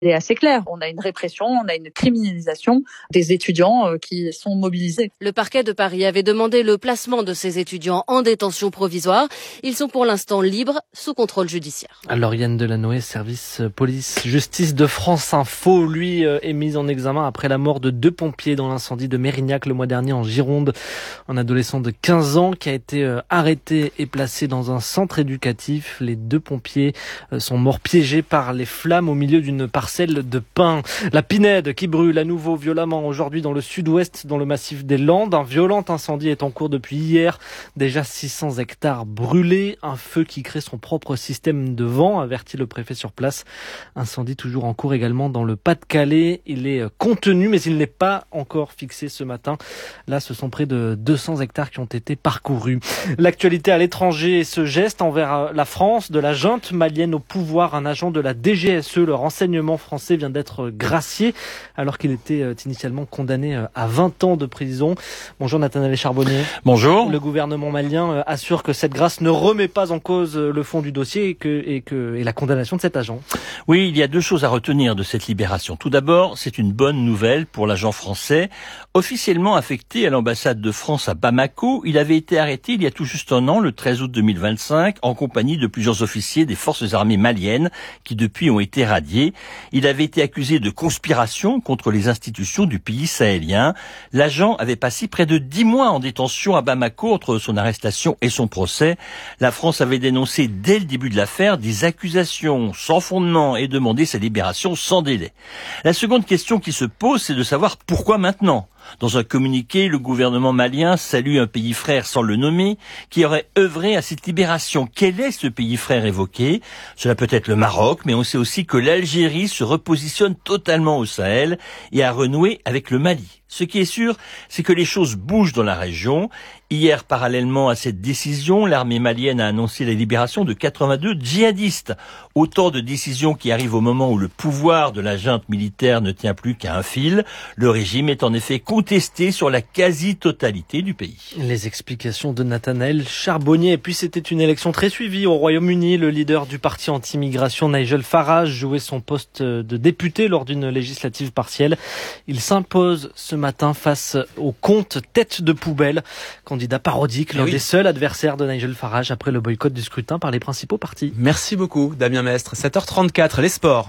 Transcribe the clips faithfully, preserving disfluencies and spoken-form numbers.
est assez clair. On a une répression, on a une criminalisation des étudiants qui sont mobilisés. Le parquet de Paris avait demandé le placement de ces étudiants en détention provisoire. Ils sont pour l'instant libres, sous contrôle judiciaire. Lauriane Delanoë, service police-justice de France Info, lui est mis en examen après la mort de deux pompiers dans l'incendie de Mérignac le mois dernier en Gironde. Un adolescent de quinze ans qui a été arrêté et placé dans un centre éducatif. Les deux pompiers sont morts piégés par les flammes au milieu d'une parcelle de pin. La Pinède qui brûle à nouveau violemment aujourd'hui dans le sud-ouest, dans le massif des Landes. Un violent incendie est en cours depuis hier. Déjà six cents hectares brûlés. Un feu qui crée son propre système de vent, avertit le préfet sur place. Incendie toujours en cours également dans le Pas-de-Calais. Il est contenu, mais il n'est pas encore fixé ce matin. Là, ce sont près de deux cents hectares qui ont été parcourus. L'actualité à l'étranger et ce geste envers la France de la junte malienne au pouvoir. Un agent de la D G S E, le renseignement français, vient d'être gracié alors qu'il était initialement condamné à vingt ans de prison. Bonjour Nathanaël Charbonnier. Bonjour. Le gouvernement malien assure que cette grâce ne remet pas en cause le fond du dossier et, que, et, que, et la condamnation de cet agent. Oui, il y a deux choses à retenir de cette libération. Tout d'abord, c'est une bonne nouvelle pour l'agent français. Officiellement affecté à l'ambassade de France à Bamako, il avait été arrêté il y a tout juste un an, le treize août deux mille vingt-cinq, en compagnie de plusieurs officiers des forces armées maliennes qui depuis ont été radiés. Il avait été accusé de conspiration contre les institutions du pays sahélien. L'agent avait passé près de dix mois en détention à Bamako entre son arrestation et son procès. La France avait dénoncé dès le début de l'affaire des accusations sans fondement et demandé sa libération sans délai. La seconde question qui se pose, c'est de savoir pourquoi maintenant. Dans un communiqué, le gouvernement malien salue un pays frère sans le nommer, qui aurait œuvré à cette libération. Quel est ce pays frère évoqué ? Cela peut être le Maroc, mais on sait aussi que l'Algérie se repositionne totalement au Sahel et a renoué avec le Mali. Ce qui est sûr, c'est que les choses bougent dans la région. Hier, parallèlement à cette décision, l'armée malienne a annoncé la libération de quatre-vingt-deux djihadistes. Autant de décisions qui arrivent au moment où le pouvoir de la junte militaire ne tient plus qu'à un fil. Le régime est en effet contesté sur la quasi-totalité du pays. Les explications de Nathanaël Charbonnier. Et puis c'était une élection très suivie au Royaume-Uni. Le leader du parti anti-immigration, Nigel Farage, jouait son poste de député lors d'une législative partielle. Il s'impose ce matin face au compte tête de poubelle, candidat parodique, l'un oui. des seuls adversaires de Nigel Farage après le boycott du scrutin par les principaux partis. Merci beaucoup Damien Mestre. sept heures trente-quatre, les sports.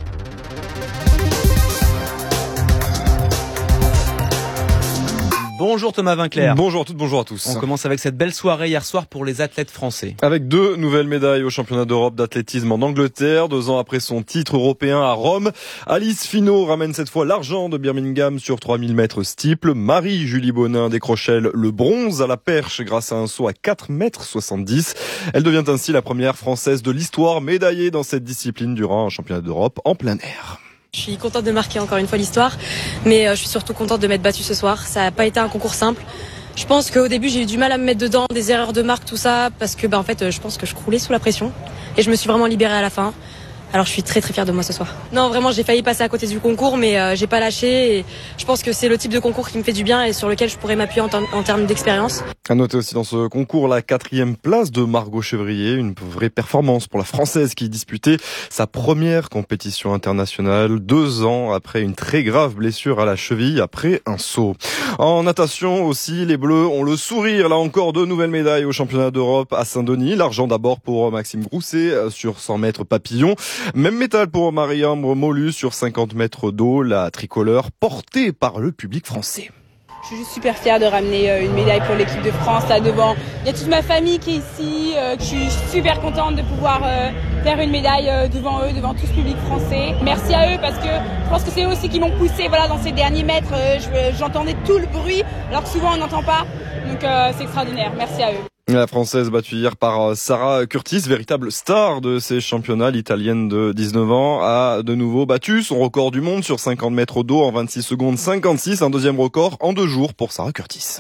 Bonjour Thomas Vinclair. Bonjour à toutes, bonjour à tous. On commence avec cette belle soirée hier soir pour les athlètes français. Avec deux nouvelles médailles au championnat d'Europe d'athlétisme en Angleterre. Deux ans après son titre européen à Rome, Alice Finot ramène cette fois l'argent de Birmingham sur trois mille mètres steeple. Marie-Julie Bonin décrochait le bronze à la perche grâce à un saut à quatre mètres soixante-dix. Elle devient ainsi la première française de l'histoire médaillée dans cette discipline durant un championnat d'Europe en plein air. Je suis contente de marquer encore une fois l'histoire, mais je suis surtout contente de m'être battue ce soir. Ça n'a pas été un concours simple. Je pense qu'au début, j'ai eu du mal à me mettre dedans, des erreurs de marque, tout ça, parce que bah, en fait, je pense que je croulais sous la pression. Et je me suis vraiment libérée à la fin. Alors je suis très très fière de moi ce soir. Non, vraiment, j'ai failli passer à côté du concours, mais euh, j'ai pas lâché. Et je pense que c'est le type de concours qui me fait du bien et sur lequel je pourrais m'appuyer en, t- en termes d'expérience. À noter aussi dans ce concours la quatrième place de Margot Chevrier, une vraie performance pour la Française qui disputait sa première compétition internationale deux ans après une très grave blessure à la cheville après un saut. En natation aussi, les Bleus ont le sourire. Là encore, deux nouvelles médailles au championnat d'Europe à Saint-Denis. L'argent d'abord pour Maxime Grousset sur cent mètres papillon. Même métal pour Marie-Ambre Mollu sur cinquante mètres d'eau, la tricolore portée par le public français. Je suis juste super fière de ramener une médaille pour l'équipe de France là devant. Il y a toute ma famille qui est ici. Je suis super contente de pouvoir faire une médaille devant eux, devant tout ce public français. Merci à eux parce que je pense que c'est eux aussi qui m'ont poussé voilà, dans ces derniers mètres. J'entendais tout le bruit alors que souvent on n'entend pas. Donc c'est extraordinaire. Merci à eux. La Française battue hier par Sarah Curtis, véritable star de ces championnats, l'Italienne de dix-neuf ans, a de nouveau battu son record du monde sur cinquante mètres d'eau en vingt-six secondes cinquante-six, un deuxième record en deux jours pour Sarah Curtis.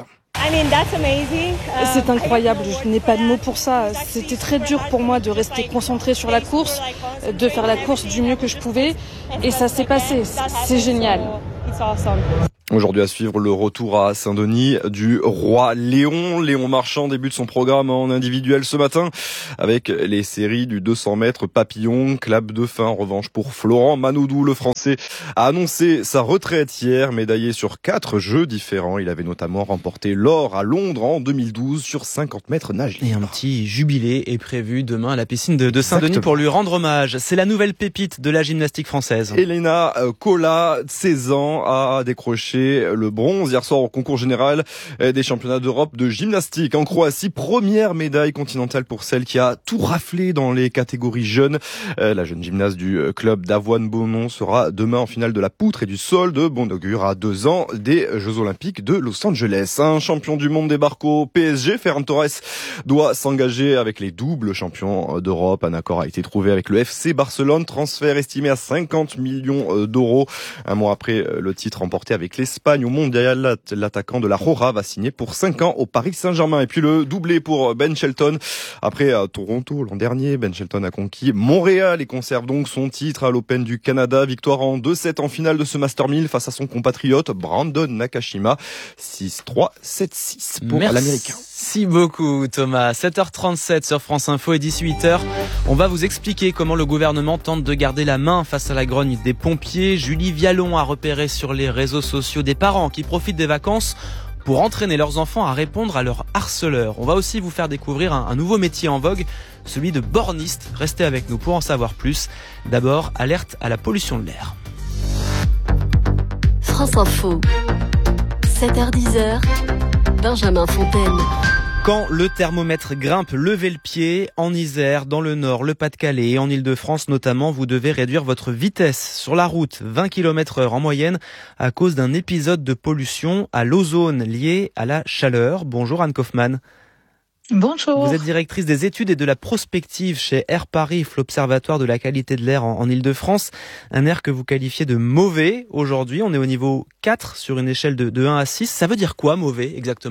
C'est incroyable, je n'ai pas de mots pour ça. C'était très dur pour moi de rester concentrée sur la course, de faire la course du mieux que je pouvais, et ça s'est passé, c'est génial. Aujourd'hui à suivre le retour à Saint-Denis du roi Léon. Léon Marchand débute son programme en individuel ce matin avec les séries du deux cents mètres papillon. Clap de fin en revanche pour Florent Manodou. Le Français a annoncé sa retraite hier, médaillé sur quatre jeux différents. Il avait notamment remporté l'or à Londres en deux mille douze sur cinquante mètres nage libre. Et un petit jubilé est prévu demain à la piscine de, de Saint-Denis pour lui rendre hommage. C'est la nouvelle pépite de la gymnastique française. Elena Kola, seize ans, a décroché le bronze hier soir au concours général des championnats d'Europe de gymnastique en Croatie. Première médaille continentale pour celle qui a tout raflé dans les catégories jeunes. La jeune gymnaste du club d'Avoine Beaumont sera demain en finale de la poutre et du sol de bon augure à deux ans des Jeux Olympiques de Los Angeles. Un champion du monde débarque au P S G. Ferran Torres doit s'engager avec les doubles champions d'Europe. Un accord a été trouvé avec le F C Barcelone. Transfert estimé à cinquante millions d'euros. Un mois après le titre remporté avec les Espagne au mondial, l'attaquant de la Rora va signer pour cinq ans au Paris Saint-Germain. Et puis le doublé pour Ben Shelton. Après à Toronto l'an dernier, Ben Shelton a conquis Montréal et conserve donc son titre à l'Open du Canada. Victoire en deux sept en finale de ce Master mille face à son compatriote Brandon Nakashima. six trois, sept six pour Merci. l'Américain. Merci beaucoup Thomas. sept heures trente-sept sur France Info et dix-huit heures. On va vous expliquer comment le gouvernement tente de garder la main face à la grogne des pompiers. Julie Vialon a repéré sur les réseaux sociaux des parents qui profitent des vacances pour entraîner leurs enfants à répondre à leurs harceleurs. On va aussi vous faire découvrir un, un nouveau métier en vogue, celui de borniste. Restez avec nous pour en savoir plus. D'abord, alerte à la pollution de l'air. France Info, sept heures dix, Benjamin Fontaine. Quand le thermomètre grimpe, levez le pied. En Isère, dans le Nord, le Pas-de-Calais et en Île-de-France notamment, vous devez réduire votre vitesse sur la route, vingt kilomètres heure en moyenne, à cause d'un épisode de pollution à l'ozone lié à la chaleur. Bonjour Anne Kaufmann. Bonjour. Vous êtes directrice des études et de la prospective chez Air Paris, l'Observatoire de la qualité de l'air en, en Île-de-France. Un air que vous qualifiez de mauvais aujourd'hui. On est au niveau quatre sur une échelle de, de un à six. Ça veut dire quoi mauvais exactement ?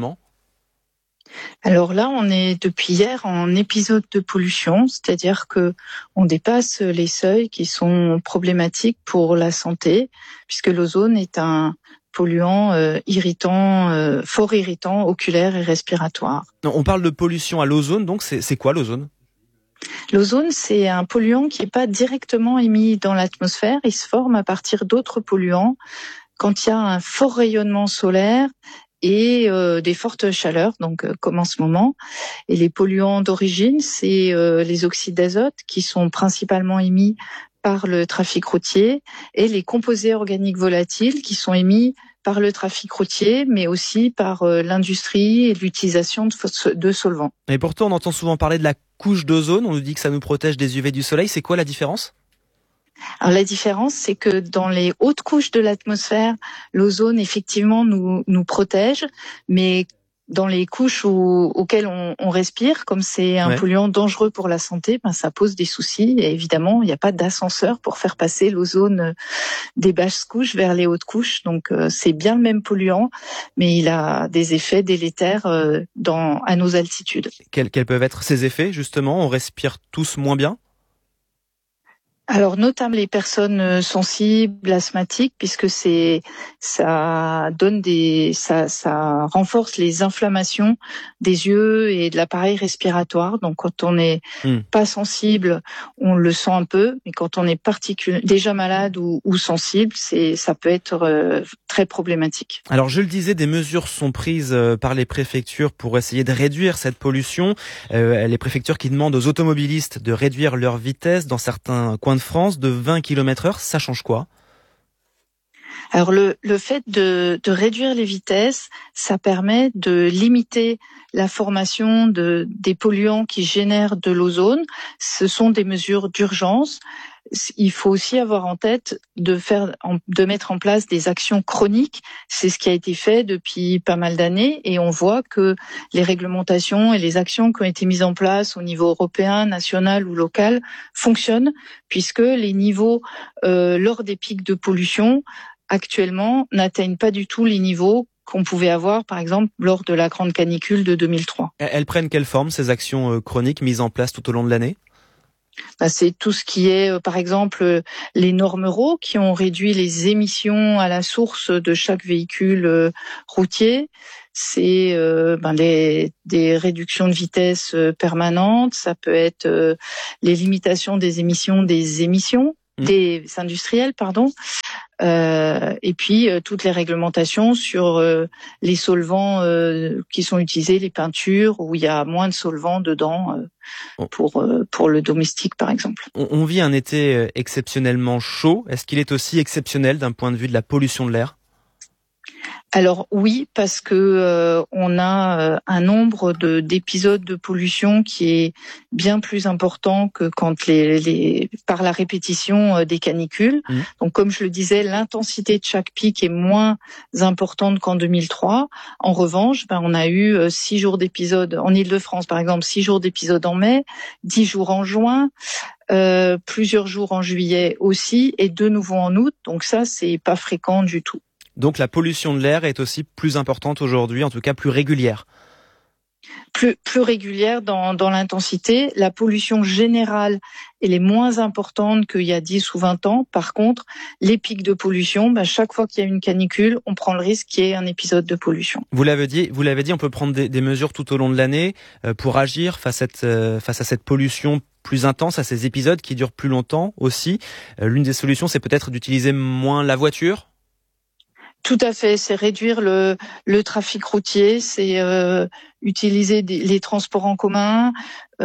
Alors là, on est depuis hier en épisode de pollution, c'est-à-dire que on dépasse les seuils qui sont problématiques pour la santé, puisque l'ozone est un polluant euh, irritant, euh, fort irritant, oculaire et respiratoire. On parle de pollution à l'ozone, donc c'est, c'est quoi l'ozone ? L'ozone, c'est un polluant qui n'est pas directement émis dans l'atmosphère, il se forme à partir d'autres polluants quand il y a un fort rayonnement solaire et euh, des fortes chaleurs, donc euh, comme en ce moment. Et les polluants d'origine, c'est euh, les oxydes d'azote qui sont principalement émis par le trafic routier et les composés organiques volatiles qui sont émis par le trafic routier, mais aussi par euh, l'industrie et l'utilisation de, de solvants. Et pourtant, on entend souvent parler de la couche d'ozone. On nous dit que ça nous protège des U V du soleil. C'est quoi la différence ? Alors la différence, c'est que dans les hautes couches de l'atmosphère, l'ozone effectivement nous nous protège, mais dans les couches où, auxquelles on, on respire, comme c'est un ouais. polluant dangereux pour la santé, ben ça pose des soucis. Et évidemment, il n'y a pas d'ascenseur pour faire passer l'ozone des basses couches vers les hautes couches. Donc euh, c'est bien le même polluant, mais il a des effets délétères euh, dans à nos altitudes. Quels, quels peuvent être ces effets justement ? On respire tous moins bien ? Alors notamment les personnes sensibles, asthmatiques, puisque c'est ça donne des ça ça renforce les inflammations des yeux et de l'appareil respiratoire. Donc quand on n'est mmh. pas sensible, on le sent un peu, mais quand on est particul- déjà malade ou, ou sensible, c'est ça peut être euh, très problématique. Alors je le disais, des mesures sont prises par les préfectures pour essayer de réduire cette pollution. Euh, les préfectures qui demandent aux automobilistes de réduire leur vitesse dans certains coins de France de vingt kilomètres heure, ça change quoi ? Alors le, le fait de, de réduire les vitesses, ça permet de limiter la formation de, des polluants qui génèrent de l'ozone. Ce sont des mesures d'urgence. Il faut aussi avoir en tête de faire, de mettre en place des actions chroniques. C'est ce qui a été fait depuis pas mal d'années et on voit que les réglementations et les actions qui ont été mises en place au niveau européen, national ou local fonctionnent puisque les niveaux euh, lors des pics de pollution actuellement n'atteignent pas du tout les niveaux qu'on pouvait avoir, par exemple, lors de la grande canicule de deux mille trois. Elles prennent quelle forme, ces actions chroniques mises en place tout au long de l'année ? Bah, c'est tout ce qui est, euh, par exemple, les normes Euro qui ont réduit les émissions à la source de chaque véhicule euh, routier. C'est euh, ben, les, des réductions de vitesse euh, permanentes. Ça peut être euh, les limitations des émissions des émissions mmh. des industriels, pardon. Euh, et puis euh, toutes les réglementations sur euh, les solvants euh, qui sont utilisés, les peintures où il y a moins de solvants dedans euh, pour euh, pour le domestique par exemple. On, on vit un été exceptionnellement chaud. Est-ce qu'il est aussi exceptionnel d'un point de vue de la pollution de l'air ? Alors oui, parce que euh, on a euh, un nombre de d'épisodes de pollution qui est bien plus important que quand les, les par la répétition euh, des canicules. Mmh. Donc comme je le disais, l'intensité de chaque pic est moins importante qu'en deux mille trois. En revanche, ben, on a eu euh, six jours d'épisodes en Île-de-France, par exemple, six jours d'épisodes en mai, dix jours en juin. Euh, plusieurs jours en juillet aussi et de nouveau en août. Donc ça, c'est pas fréquent du tout. Donc la pollution de l'air est aussi plus importante aujourd'hui, en tout cas plus régulière. Plus, plus régulière dans, dans l'intensité. La pollution générale, elle est moins importante qu'il y a dix ou vingt ans. Par contre, les pics de pollution, ben, chaque fois qu'il y a une canicule, on prend le risque qu'il y ait un épisode de pollution. Vous l'avez dit, vous l'avez dit, on peut prendre des, des mesures tout au long de l'année euh, pour agir face à, cette, euh, face à cette pollution plus intense, à ces épisodes qui durent plus longtemps aussi. Euh, l'une des solutions, c'est peut-être d'utiliser moins la voiture. Tout à fait, c'est réduire le, le trafic routier, c'est euh, utiliser des, les transports en commun,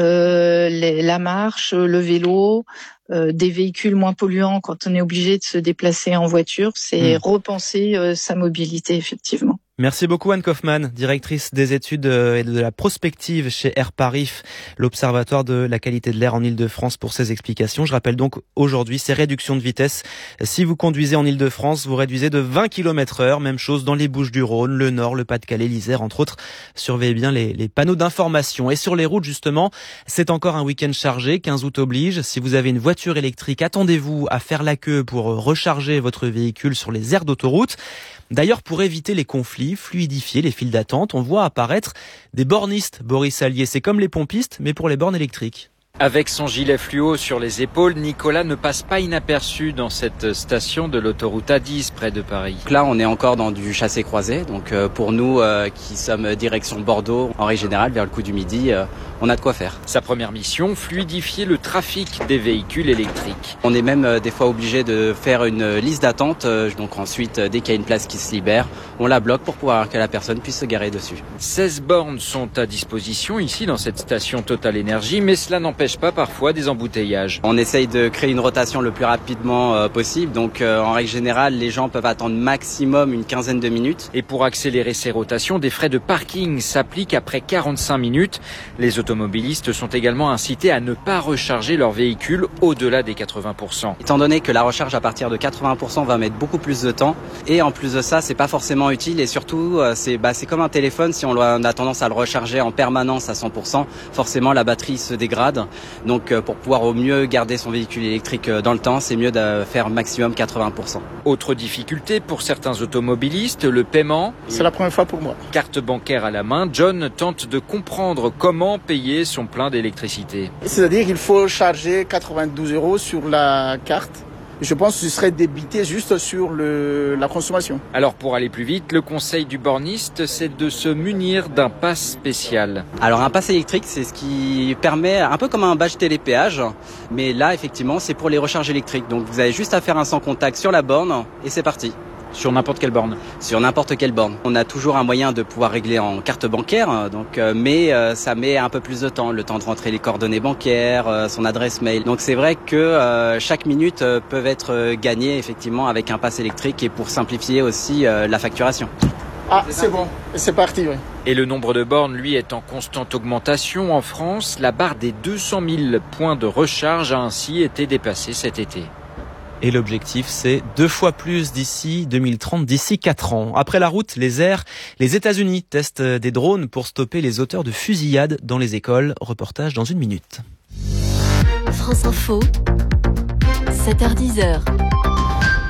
euh, les, la marche, le vélo, euh, des véhicules moins polluants quand on est obligé de se déplacer en voiture. C'est mmh. repenser euh, sa mobilité, effectivement. Merci beaucoup Anne Kaufmann, directrice des études et de la prospective chez Airparif, l'Observatoire de la qualité de l'air en Île-de-France pour ces explications. Je rappelle donc aujourd'hui ces réductions de vitesse. Si vous conduisez en Île-de-France, vous réduisez de vingt kilomètres heure. Même chose dans les Bouches-du-Rhône, le Nord, le Pas-de-Calais, l'Isère, entre autres. Surveillez bien les, les panneaux d'information. Et sur les routes, justement, c'est encore un week-end chargé, quinze août oblige. Si vous avez une voiture électrique, attendez-vous à faire la queue pour recharger votre véhicule sur les aires d'autoroute. D'ailleurs, pour éviter les conflits, fluidifier les files d'attente, on voit apparaître des bornistes, Boris Allier. C'est comme les pompistes, mais pour les bornes électriques. Avec son gilet fluo sur les épaules, Nicolas ne passe pas inaperçu dans cette station de l'autoroute A dix près de Paris. Là, on est encore dans du chassé-croisé. Donc euh, pour nous euh, qui sommes direction Bordeaux, en règle générale, vers le coup du midi, euh, on a de quoi faire. Sa première mission, fluidifier le trafic des véhicules électriques. On est même euh, des fois obligé de faire une liste d'attente. Euh, donc ensuite, euh, dès qu'il y a une place qui se libère, on la bloque pour pouvoir que la personne puisse se garer dessus. seize bornes sont à disposition ici dans cette station Total Énergie, mais cela n'empêche pas parfois des embouteillages. On essaye de créer une rotation le plus rapidement euh, possible. Donc euh, en règle générale, les gens peuvent attendre maximum une quinzaine de minutes. Et pour accélérer ces rotations, des frais de parking s'appliquent après quarante-cinq minutes. Les automobilistes sont également incités à ne pas recharger leur véhicule au-delà des quatre-vingts pour cent. Étant donné que la recharge à partir de quatre-vingts pour cent va mettre beaucoup plus de temps, et en plus de ça, c'est pas forcément utile, et surtout, c'est, bah, c'est comme un téléphone, si on a tendance à le recharger en permanence à cent pour cent, forcément la batterie se dégrade. Donc pour pouvoir au mieux garder son véhicule électrique dans le temps, c'est mieux de faire maximum quatre-vingts pour cent. Autre difficulté pour certains automobilistes, le paiement. C'est la première fois pour moi. Carte bancaire à la main, John tente de comprendre comment payer son plein d'électricité. C'est-à-dire qu'il faut charger quatre-vingt-douze euros sur la carte. Je pense que ce serait débité juste sur le, la consommation. Alors pour aller plus vite, le conseil du borniste, c'est de se munir d'un pass spécial. Alors un pass électrique, c'est ce qui permet, un peu comme un badge télépéage, mais là effectivement c'est pour les recharges électriques. Donc vous avez juste à faire un sans contact sur la borne et c'est parti. Sur n'importe quelle borne. Sur n'importe quelle borne. On a toujours un moyen de pouvoir régler en carte bancaire, donc, euh, mais euh, ça met un peu plus de temps, le temps de rentrer les coordonnées bancaires, euh, son adresse mail. Donc c'est vrai que euh, chaque minute euh, peut être euh, gagnée effectivement avec un pass électrique et pour simplifier aussi euh, la facturation. Ah, c'est bon, c'est parti, oui. Et le nombre de bornes, lui, est en constante augmentation. En France, la barre des deux cent mille points de recharge a ainsi été dépassée cet été. Et l'objectif, c'est deux fois plus d'ici deux mille trente, d'ici quatre ans. Après la route, les airs, les États-Unis testent des drones pour stopper les auteurs de fusillades dans les écoles. Reportage dans une minute. France Info, sept heures dix.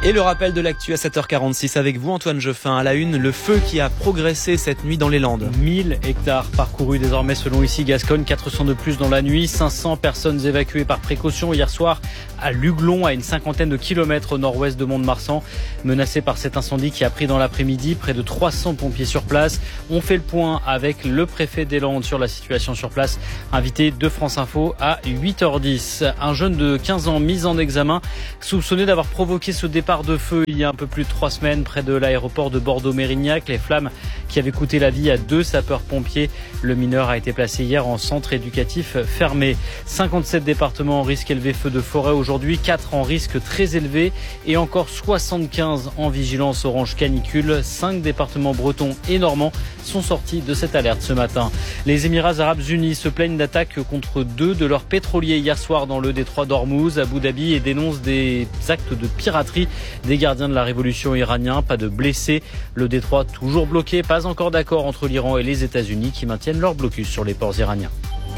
Et le rappel de l'actu à sept heures quarante-six avec vous Antoine Jeffin. À la une, le feu qui a progressé cette nuit dans les Landes. mille hectares parcourus désormais selon ici Gascogne, quatre cents de plus dans la nuit, cinq cents personnes évacuées par précaution hier soir à Luglon, à une cinquantaine de kilomètres au nord-ouest de Mont-de-Marsan. Menacé par cet incendie qui a pris dans l'après-midi, près de trois cents pompiers sur place. On fait le point avec le préfet des Landes sur la situation sur place, invité de France Info à huit heures dix. Un jeune de quinze ans mis en examen, soupçonné d'avoir provoqué ce départ de feu il y a un peu plus de trois semaines près de l'aéroport de Bordeaux-Mérignac. Les flammes qui avaient coûté la vie à deux sapeurs-pompiers. Le mineur a été placé hier en centre éducatif fermé. cinquante-sept départements en risque élevé feu de forêt aujourd'hui, quatre en risque très élevé et encore soixante-quinze en vigilance orange canicule. cinq départements bretons et normands sont sortis de cette alerte ce matin. Les Émirats Arabes Unis se plaignent d'attaques contre deux de leurs pétroliers hier soir dans le détroit d'Ormuz, Abu Dhabi, et dénoncent des actes de piraterie des gardiens de la révolution iranien. Pas de blessés. Le détroit toujours bloqué. Pas encore d'accord entre l'Iran et les États-Unis qui maintiennent leur blocus sur les ports iraniens.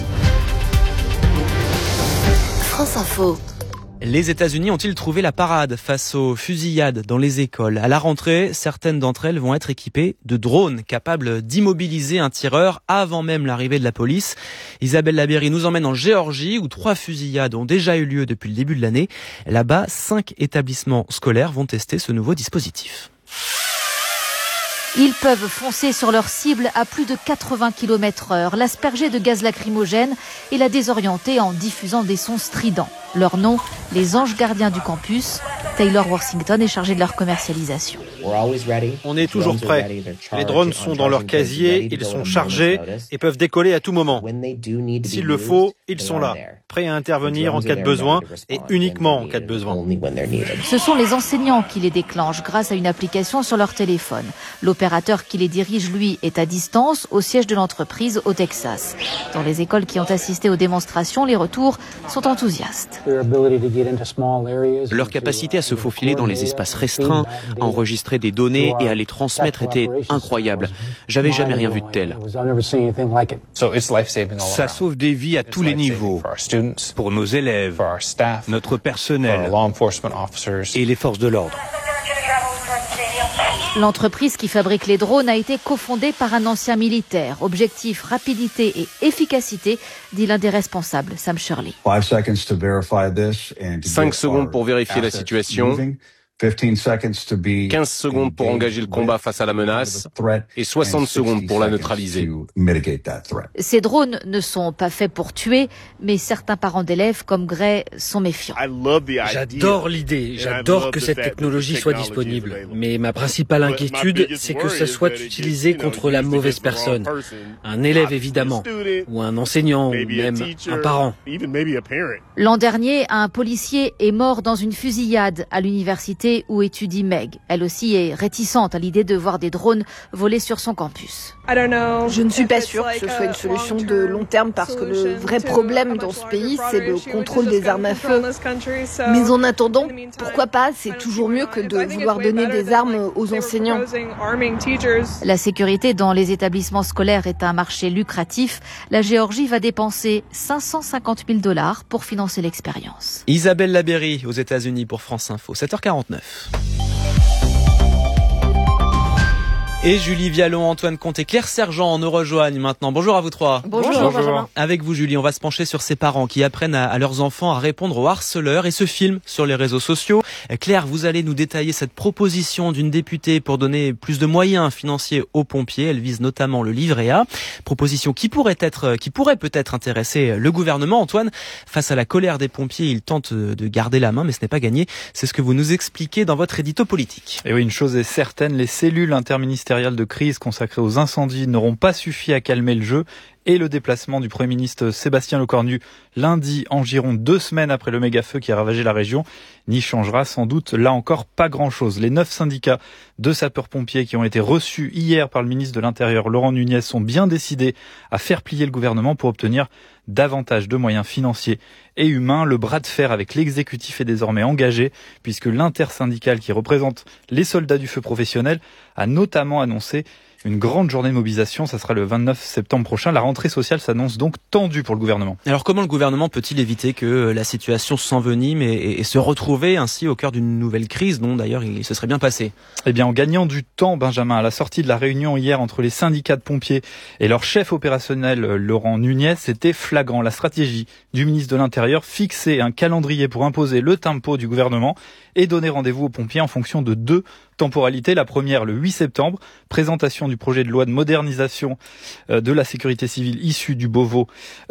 France Info. Les États-Unis ont-ils trouvé la parade face aux fusillades dans les écoles? À la rentrée, certaines d'entre elles vont être équipées de drones capables d'immobiliser un tireur avant même l'arrivée de la police. Isabelle Labéry nous emmène en Géorgie où trois fusillades ont déjà eu lieu depuis le début de l'année. Là-bas, cinq établissements scolaires vont tester ce nouveau dispositif. Ils peuvent foncer sur leur cible à plus de quatre-vingts kilomètres heure, l'asperger de gaz lacrymogène et la désorienter en diffusant des sons stridents. Leur nom, les anges gardiens du campus. Taylor Worthington est chargé de leur commercialisation. On est toujours prêts. Les drones sont dans leur casier, ils sont chargés et peuvent décoller à tout moment. S'il le faut, ils sont là, prêts à intervenir en cas de besoin et uniquement en cas de besoin. Ce sont les enseignants qui les déclenchent grâce à une application sur leur téléphone. L'opérateur qui les dirige, lui, est à distance au siège de l'entreprise au Texas. Dans les écoles qui ont assisté aux démonstrations, les retours sont enthousiastes. Leur capacité à se faufiler dans les espaces restreints, à enregistrer des données et à les transmettre était incroyable. J'avais jamais rien vu de tel. Ça sauve des vies à tous les niveaux, pour nos élèves, notre personnel et les forces de l'ordre. L'entreprise qui fabrique les drones a été cofondée par un ancien militaire. Objectif, rapidité et efficacité, dit l'un des responsables, Sam Shirley. Cinq secondes pour vérifier la situation, quinze secondes pour engager le combat face à la menace et soixante secondes pour la neutraliser. Ces drones ne sont pas faits pour tuer, mais certains parents d'élèves comme Gray sont méfiants. J'adore l'idée, j'adore que cette technologie soit disponible. Mais ma principale inquiétude, c'est que ça soit utilisé contre la mauvaise personne. Un élève évidemment, ou un enseignant, ou même un parent. L'an dernier, un policier est mort dans une fusillade à l'université où étudie Meg. Elle aussi est réticente à l'idée de voir des drones voler sur son campus. Je ne suis pas sûre que ce soit une solution de long terme parce que le vrai problème dans ce pays, c'est le contrôle des armes à feu. Mais en attendant, pourquoi pas, c'est toujours mieux que de vouloir donner des armes aux enseignants. La sécurité dans les établissements scolaires est un marché lucratif. La Géorgie va dépenser cinq cent cinquante mille dollars pour financer l'expérience. Isabelle Labéry aux États-Unis pour France Info, sept heures quarante-neuf. Et Julie Vialon, Antoine Comte et Claire Sergent nous rejoignent maintenant. Bonjour à vous trois. Bonjour. Bonjour. Avec vous Julie, on va se pencher sur ces parents qui apprennent à, à leurs enfants à répondre aux harceleurs et se filment sur les réseaux sociaux. Claire, vous allez nous détailler cette proposition d'une députée pour donner plus de moyens financiers aux pompiers. Elle vise notamment le livret A. Proposition qui pourrait être, qui pourrait peut-être intéresser le gouvernement. Antoine, face à la colère des pompiers, il tente de garder la main, mais ce n'est pas gagné. C'est ce que vous nous expliquez dans votre édito politique. Et oui, une chose est certaine, les cellules interministérielles de crise consacrées aux incendies n'auront pas suffi à calmer le jeu. Et le déplacement du Premier ministre Sébastien Lecornu lundi en Gironde, deux semaines après le méga-feu qui a ravagé la région, n'y changera sans doute là encore pas grand-chose. Les neuf syndicats de sapeurs-pompiers qui ont été reçus hier par le ministre de l'Intérieur Laurent Nunez sont bien décidés à faire plier le gouvernement pour obtenir davantage de moyens financiers et humains. Le bras de fer avec l'exécutif est désormais engagé puisque l'intersyndicale qui représente les soldats du feu professionnels a notamment annoncé une grande journée de mobilisation. Ça sera le vingt-neuf septembre prochain. La rentrée sociale s'annonce donc tendue pour le gouvernement. Alors comment le gouvernement peut-il éviter que la situation s'envenime et, et, et se retrouver ainsi au cœur d'une nouvelle crise dont d'ailleurs il se serait bien passé? Eh bien en gagnant du temps, Benjamin. À la sortie de la réunion hier entre les syndicats de pompiers et leur chef opérationnel Laurent Nunez, c'était flagrant. La stratégie du ministre de l'Intérieur, fixer un calendrier pour imposer le tempo du gouvernement et donner rendez-vous aux pompiers en fonction de deux temporalités. La première, le huit septembre, présentation du projet de loi de modernisation de la sécurité civile issu du Beauvau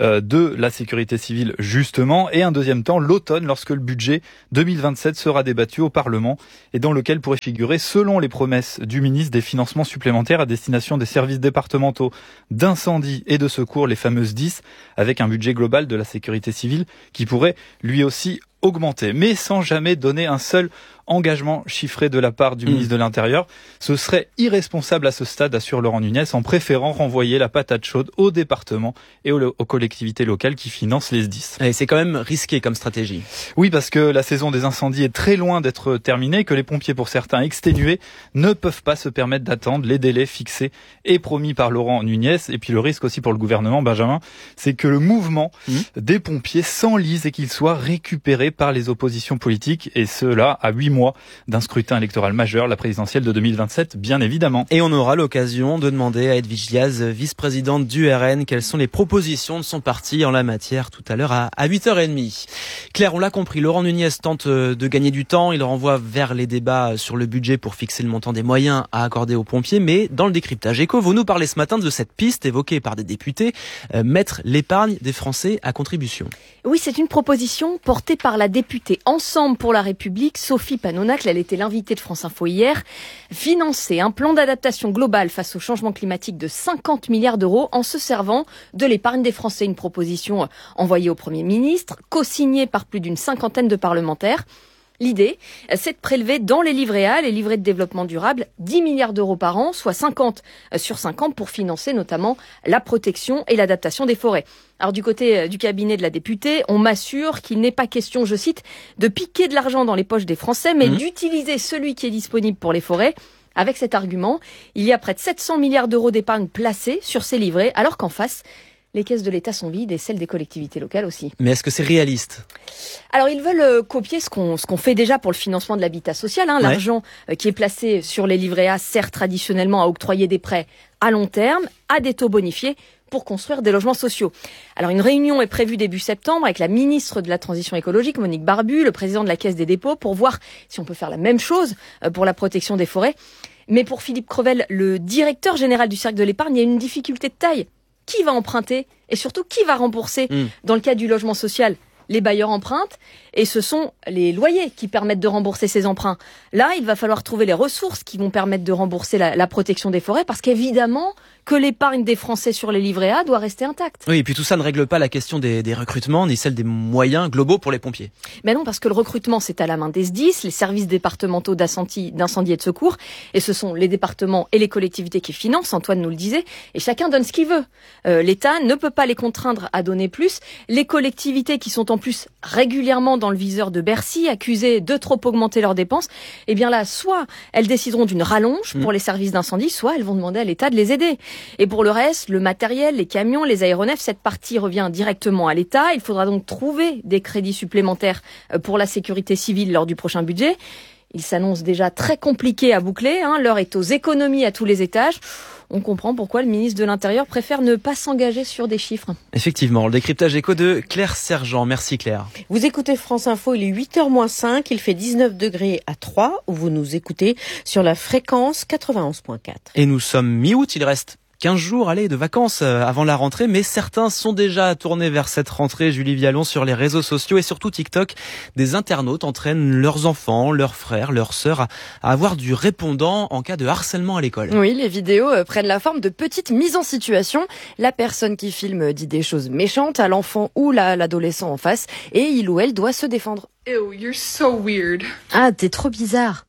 de la sécurité civile justement. Et un deuxième temps, l'automne, lorsque le budget deux mille vingt-sept sera débattu au Parlement et dans lequel pourrait figurer, selon les promesses du ministre, des financements supplémentaires à destination des services départementaux d'incendie et de secours, les fameuses dix, avec un budget global de la sécurité civile qui pourrait lui aussi augmenter, mais sans jamais donner un seul engagement chiffré de la part du mmh. ministre de l'Intérieur. Ce serait irresponsable à ce stade, assure Laurent Nunez, en préférant renvoyer la patate chaude aux départements et aux, aux collectivités locales qui financent les S dix. Et c'est quand même risqué comme stratégie. Oui, parce que la saison des incendies est très loin d'être terminée, que les pompiers, pour certains exténués, ne peuvent pas se permettre d'attendre les délais fixés et promis par Laurent Nunez. Et puis le risque aussi pour le gouvernement, Benjamin, c'est que le mouvement mmh. des pompiers s'enlise et qu'il soit récupéré par les oppositions politiques, et cela à huit mois d'un scrutin électoral majeur, la présidentielle de deux mille vingt-sept, bien évidemment. Et on aura l'occasion de demander à Edwige Diaz, vice-présidente du R N, quelles sont les propositions de son parti en la matière tout à l'heure à, à huit heures trente. Claire, on l'a compris, Laurent Nunez tente de gagner du temps, il renvoie vers les débats sur le budget pour fixer le montant des moyens à accorder aux pompiers, mais dans le décryptage éco, vous nous parlez ce matin de cette piste évoquée par des députés, euh, mettre l'épargne des Français à contribution. Oui, c'est une proposition portée par la députée Ensemble pour la République, Sophie Panonacle. Elle était l'invitée de France Info hier. Financer un plan d'adaptation global face au changement climatique de cinquante milliards d'euros en se servant de l'épargne des Français. Une proposition envoyée au Premier ministre, co-signée par plus d'une cinquantaine de parlementaires. L'idée, c'est de prélever dans les livrets A, les livrets de développement durable, dix milliards d'euros par an, soit cinquante sur cinquante pour financer notamment la protection et l'adaptation des forêts. Alors du côté du cabinet de la députée, on m'assure qu'il n'est pas question, je cite, de piquer de l'argent dans les poches des Français, mais mmh. d'utiliser celui qui est disponible pour les forêts. Avec cet argument, il y a près de sept cents milliards d'euros d'épargne placés sur ces livrets, alors qu'en face, les caisses de l'État sont vides et celles des collectivités locales aussi. Mais est-ce que c'est réaliste ? Alors, ils veulent euh, copier ce qu'on, ce qu'on fait déjà pour le financement de l'habitat social. Hein, ouais. L'argent euh, qui est placé sur les livrets A sert traditionnellement à octroyer des prêts à long terme, à des taux bonifiés, pour construire des logements sociaux. Alors, une réunion est prévue début septembre avec la ministre de la Transition écologique, Monique Barbu, le président de la Caisse des dépôts, pour voir si on peut faire la même chose euh, pour la protection des forêts. Mais pour Philippe Crevel, le directeur général du Cercle de l'épargne, il y a une difficulté de taille. Qui va emprunter et surtout qui va rembourser mmh. Dans le cas du logement social, les bailleurs empruntent et ce sont les loyers qui permettent de rembourser ces emprunts. Là, il va falloir trouver les ressources qui vont permettre de rembourser la, la protection des forêts parce qu'évidemment que l'épargne des Français sur les livrets A doit rester intacte. Oui, et puis tout ça ne règle pas la question des, des recrutements ni celle des moyens globaux pour les pompiers. Mais non, parce que le recrutement, c'est à la main des S dix, les services départementaux d'incendie, d'incendie et de secours, et ce sont les départements et les collectivités qui financent, Antoine nous le disait, et chacun donne ce qu'il veut. Euh, L'État ne peut pas les contraindre à donner plus. Les collectivités qui sont en plus régulièrement dans le viseur de Bercy, accusées de trop augmenter leurs dépenses, eh bien là, soit elles décideront d'une rallonge pour mmh. les services d'incendie, soit elles vont demander à l'État de les aider. Et pour le reste, le matériel, les camions, les aéronefs, cette partie revient directement à l'État. Il faudra donc trouver des crédits supplémentaires pour la sécurité civile lors du prochain budget. Il s'annonce déjà très compliqué à boucler. Hein. L'heure est aux économies à tous les étages. On comprend pourquoi le ministre de l'Intérieur préfère ne pas s'engager sur des chiffres. Effectivement, le décryptage éco de Claire Sergent. Merci Claire. Vous écoutez France Info, il est huit heures moins cinq, il fait dix-neuf degrés à Troyes, où vous nous écoutez sur la fréquence quatre-vingt-onze virgule quatre. Et nous sommes mi-août, il reste quinze jours, allez, de vacances avant la rentrée, mais certains sont déjà tournés vers cette rentrée. Julie Vialon, sur les réseaux sociaux et surtout TikTok, des internautes entraînent leurs enfants, leurs frères, leurs sœurs à avoir du répondant en cas de harcèlement à l'école. Oui, les vidéos prennent la forme de petites mises en situation. La personne qui filme dit des choses méchantes à l'enfant ou la, l'adolescent en face et il ou elle doit se défendre. Ew, you're so weird. Ah, t'es trop bizarre.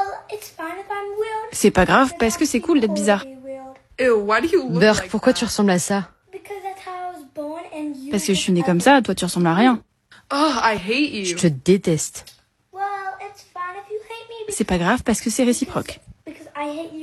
C'est pas grave parce que c'est cool d'être bizarre. Burke, pourquoi tu ressembles à ça? Parce que je suis née comme ça, toi tu ressembles à rien. Je te déteste. C'est pas grave parce que c'est réciproque.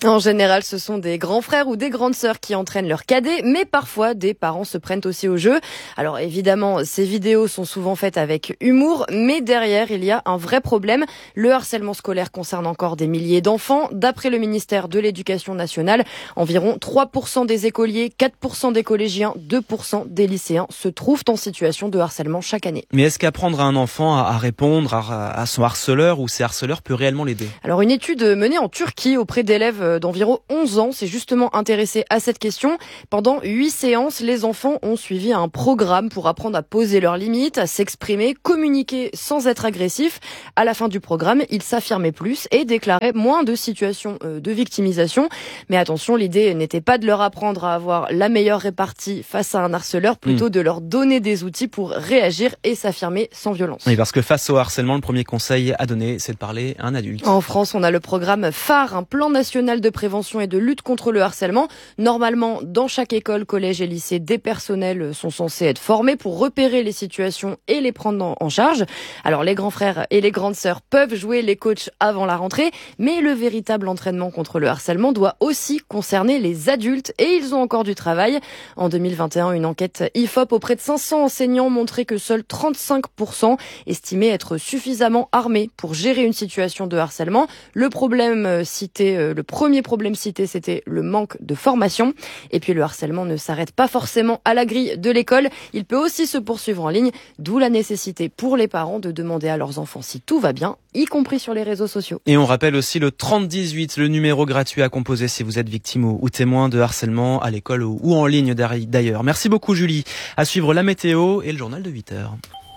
En général, ce sont des grands frères ou des grandes sœurs qui entraînent leurs cadets, mais parfois des parents se prennent aussi au jeu. Alors évidemment, ces vidéos sont souvent faites avec humour, mais derrière, il y a un vrai problème. Le harcèlement scolaire concerne encore des milliers d'enfants. D'après le ministère de l'Éducation nationale, environ trois pour cent des écoliers, quatre pour cent des collégiens, deux pour cent des lycéens se trouvent en situation de harcèlement chaque année. Mais est-ce qu'apprendre à un enfant à répondre à son harceleur ou ses harceleurs peut réellement l'aider ? Alors une étude menée en Turquie auprès d'élèves d'environ onze ans s'est justement intéressée à cette question. Pendant huit séances, les enfants ont suivi un programme pour apprendre à poser leurs limites, à s'exprimer, communiquer sans être agressif. À la fin du programme, ils s'affirmaient plus et déclaraient moins de situations de victimisation. Mais attention, l'idée n'était pas de leur apprendre à avoir la meilleure répartie face à un harceleur, plutôt mmh. de leur donner des outils pour réagir et s'affirmer sans violence. Oui, parce que face au harcèlement, le premier conseil à donner, c'est de parler à un adulte. En France, on a le programme phare, un plan national de prévention et de lutte contre le harcèlement. Normalement, dans chaque école, collège et lycée, des personnels sont censés être formés pour repérer les situations et les prendre en charge. Alors, les grands frères et les grandes sœurs peuvent jouer les coachs avant la rentrée, mais le véritable entraînement contre le harcèlement doit aussi concerner les adultes et ils ont encore du travail. En deux mille vingt et un, une enquête I F O P auprès de cinq cents enseignants montrait que seuls trente-cinq pour cent estimaient être suffisamment armés pour gérer une situation de harcèlement. Le problème cité, le premier problème cité, c'était le manque de formation. Et puis le harcèlement ne s'arrête pas forcément à la grille de l'école. Il peut aussi se poursuivre en ligne, d'où la nécessité pour les parents de demander à leurs enfants si tout va bien, y compris sur les réseaux sociaux. Et on rappelle aussi le trente dix-huit, le numéro gratuit à composer si vous êtes victime ou, ou témoin de harcèlement à l'école ou, ou en ligne d'ailleurs. Merci beaucoup Julie. À suivre la météo et le journal de huit heures.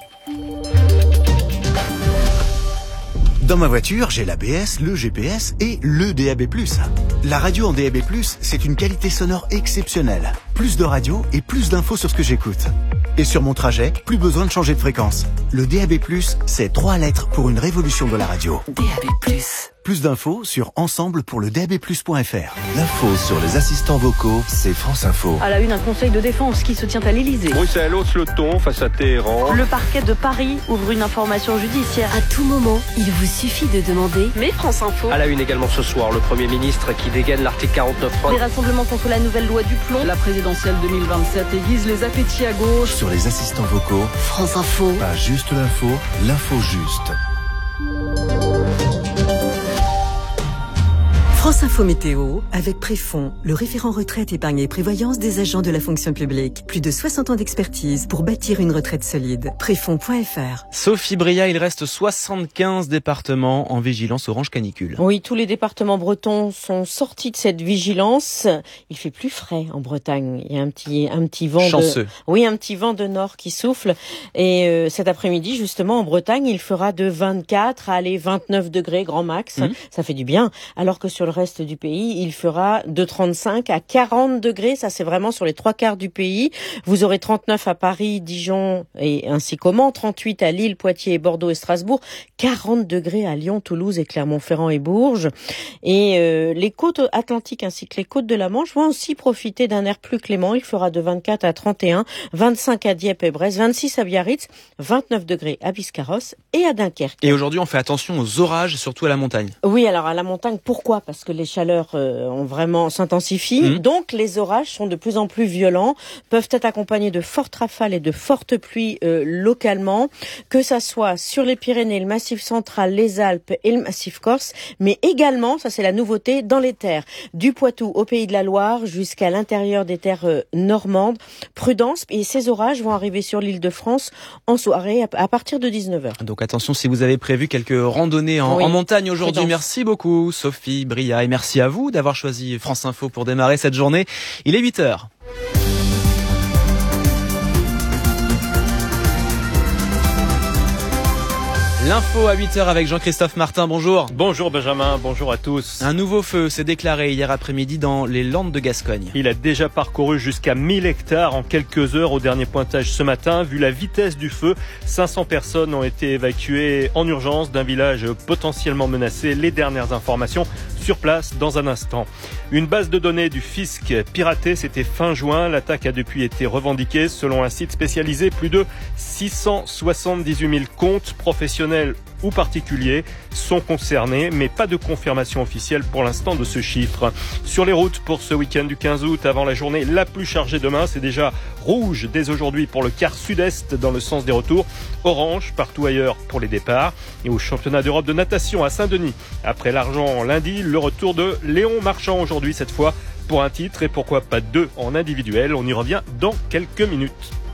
Dans ma voiture, j'ai l'A B S, le G P S et le D A B plus. La radio en D A B plus, c'est une qualité sonore exceptionnelle. Plus de radio et plus d'infos sur ce que j'écoute. Et sur mon trajet, plus besoin de changer de fréquence. Le D A B plus, c'est trois lettres pour une révolution de la radio. D A B plus. Plus d'infos sur ensemble pour le D A B plus point F R. L'info sur les assistants vocaux, c'est France Info. À la une, un conseil de défense qui se tient à l'Elysée. Bruxelles hausse le ton face à Téhéran. Le parquet de Paris ouvre une information judiciaire. À tout moment, il vous suffit de demander. Mais France Info. À la une également ce soir, le Premier ministre qui dégaine l'article quarante-neuf trois. Les rassemblements contre la nouvelle loi du plomb. La présidentielle deux mille vingt-sept aiguise les appétits à gauche. Sur les assistants vocaux, France Info. Pas juste l'info, l'info juste. France Info Météo, avec Préfond, le référent retraite, épargne et prévoyance des agents de la fonction publique. Plus de soixante ans d'expertise pour bâtir une retraite solide. Préfond point F R. Sophie Bria, il reste soixante-quinze départements en vigilance orange canicule. Oui, tous les départements bretons sont sortis de cette vigilance. Il fait plus frais en Bretagne. Il y a un petit, un petit vent Chanceux. de, oui, un petit vent de nord qui souffle. Et euh, cet après-midi, justement, en Bretagne, il fera de vingt-quatre à aller vingt-neuf degrés grand max. Mmh. Ça fait du bien. Alors que sur le reste du pays, il fera de trente-cinq à quarante degrés. Ça, c'est vraiment sur les trois quarts du pays. Vous aurez trente-neuf à Paris, Dijon et ainsi qu'au Mans, trente-huit à Lille, Poitiers, Bordeaux et Strasbourg, quarante degrés à Lyon, Toulouse et Clermont-Ferrand et Bourges. Et euh, les côtes atlantiques ainsi que les côtes de la Manche vont aussi profiter d'un air plus clément. Il fera de vingt-quatre à trente et un, vingt-cinq à Dieppe et Brest, vingt-six à Biarritz, vingt-neuf degrés à Biscarrosse et à Dunkerque. Et aujourd'hui, on fait attention aux orages, surtout à la montagne. Oui, alors à la montagne, pourquoi ? Parce que les chaleurs euh, ont vraiment s'intensifient. Mmh. Donc les orages sont de plus en plus violents, peuvent être accompagnés de fortes rafales et de fortes pluies euh, localement, que ça soit sur les Pyrénées, le Massif central, les Alpes et le Massif corse, mais également, ça c'est la nouveauté, dans les terres du Poitou au Pays de la Loire jusqu'à l'intérieur des terres euh, normandes. Prudence, et ces orages vont arriver sur l'Île-de-France en soirée à, à partir de dix-neuf heures. Donc attention si vous avez prévu quelques randonnées en, oui. en montagne aujourd'hui. Prudence. Merci beaucoup Sophie Bria et merci à vous d'avoir choisi France Info pour démarrer cette journée. Il est huit heures. L'info à huit heures avec Jean-Christophe Martin, bonjour. Bonjour Benjamin, bonjour à tous. Un nouveau feu s'est déclaré hier après-midi dans les Landes de Gascogne. Il a déjà parcouru jusqu'à mille hectares en quelques heures au dernier pointage ce matin. Vu la vitesse du feu, cinq cents personnes ont été évacuées en urgence d'un village potentiellement menacé. Les dernières informations sur place dans un instant. Une base de données du fisc piratée, c'était fin juin. L'attaque a depuis été revendiquée. Selon un site spécialisé, plus de six cent soixante-dix-huit mille comptes professionnels ou particuliers sont concernés, mais pas de confirmation officielle pour l'instant de ce chiffre. Sur les routes pour ce week-end du quinze août, avant la journée la plus chargée demain, c'est déjà rouge dès aujourd'hui pour le quart sud-est dans le sens des retours, orange partout ailleurs pour les départs. Et au championnat d'Europe de natation à Saint-Denis, après l'argent lundi, le retour de Léon Marchand aujourd'hui cette fois pour un titre et pourquoi pas deux en individuel. On y revient dans quelques minutes.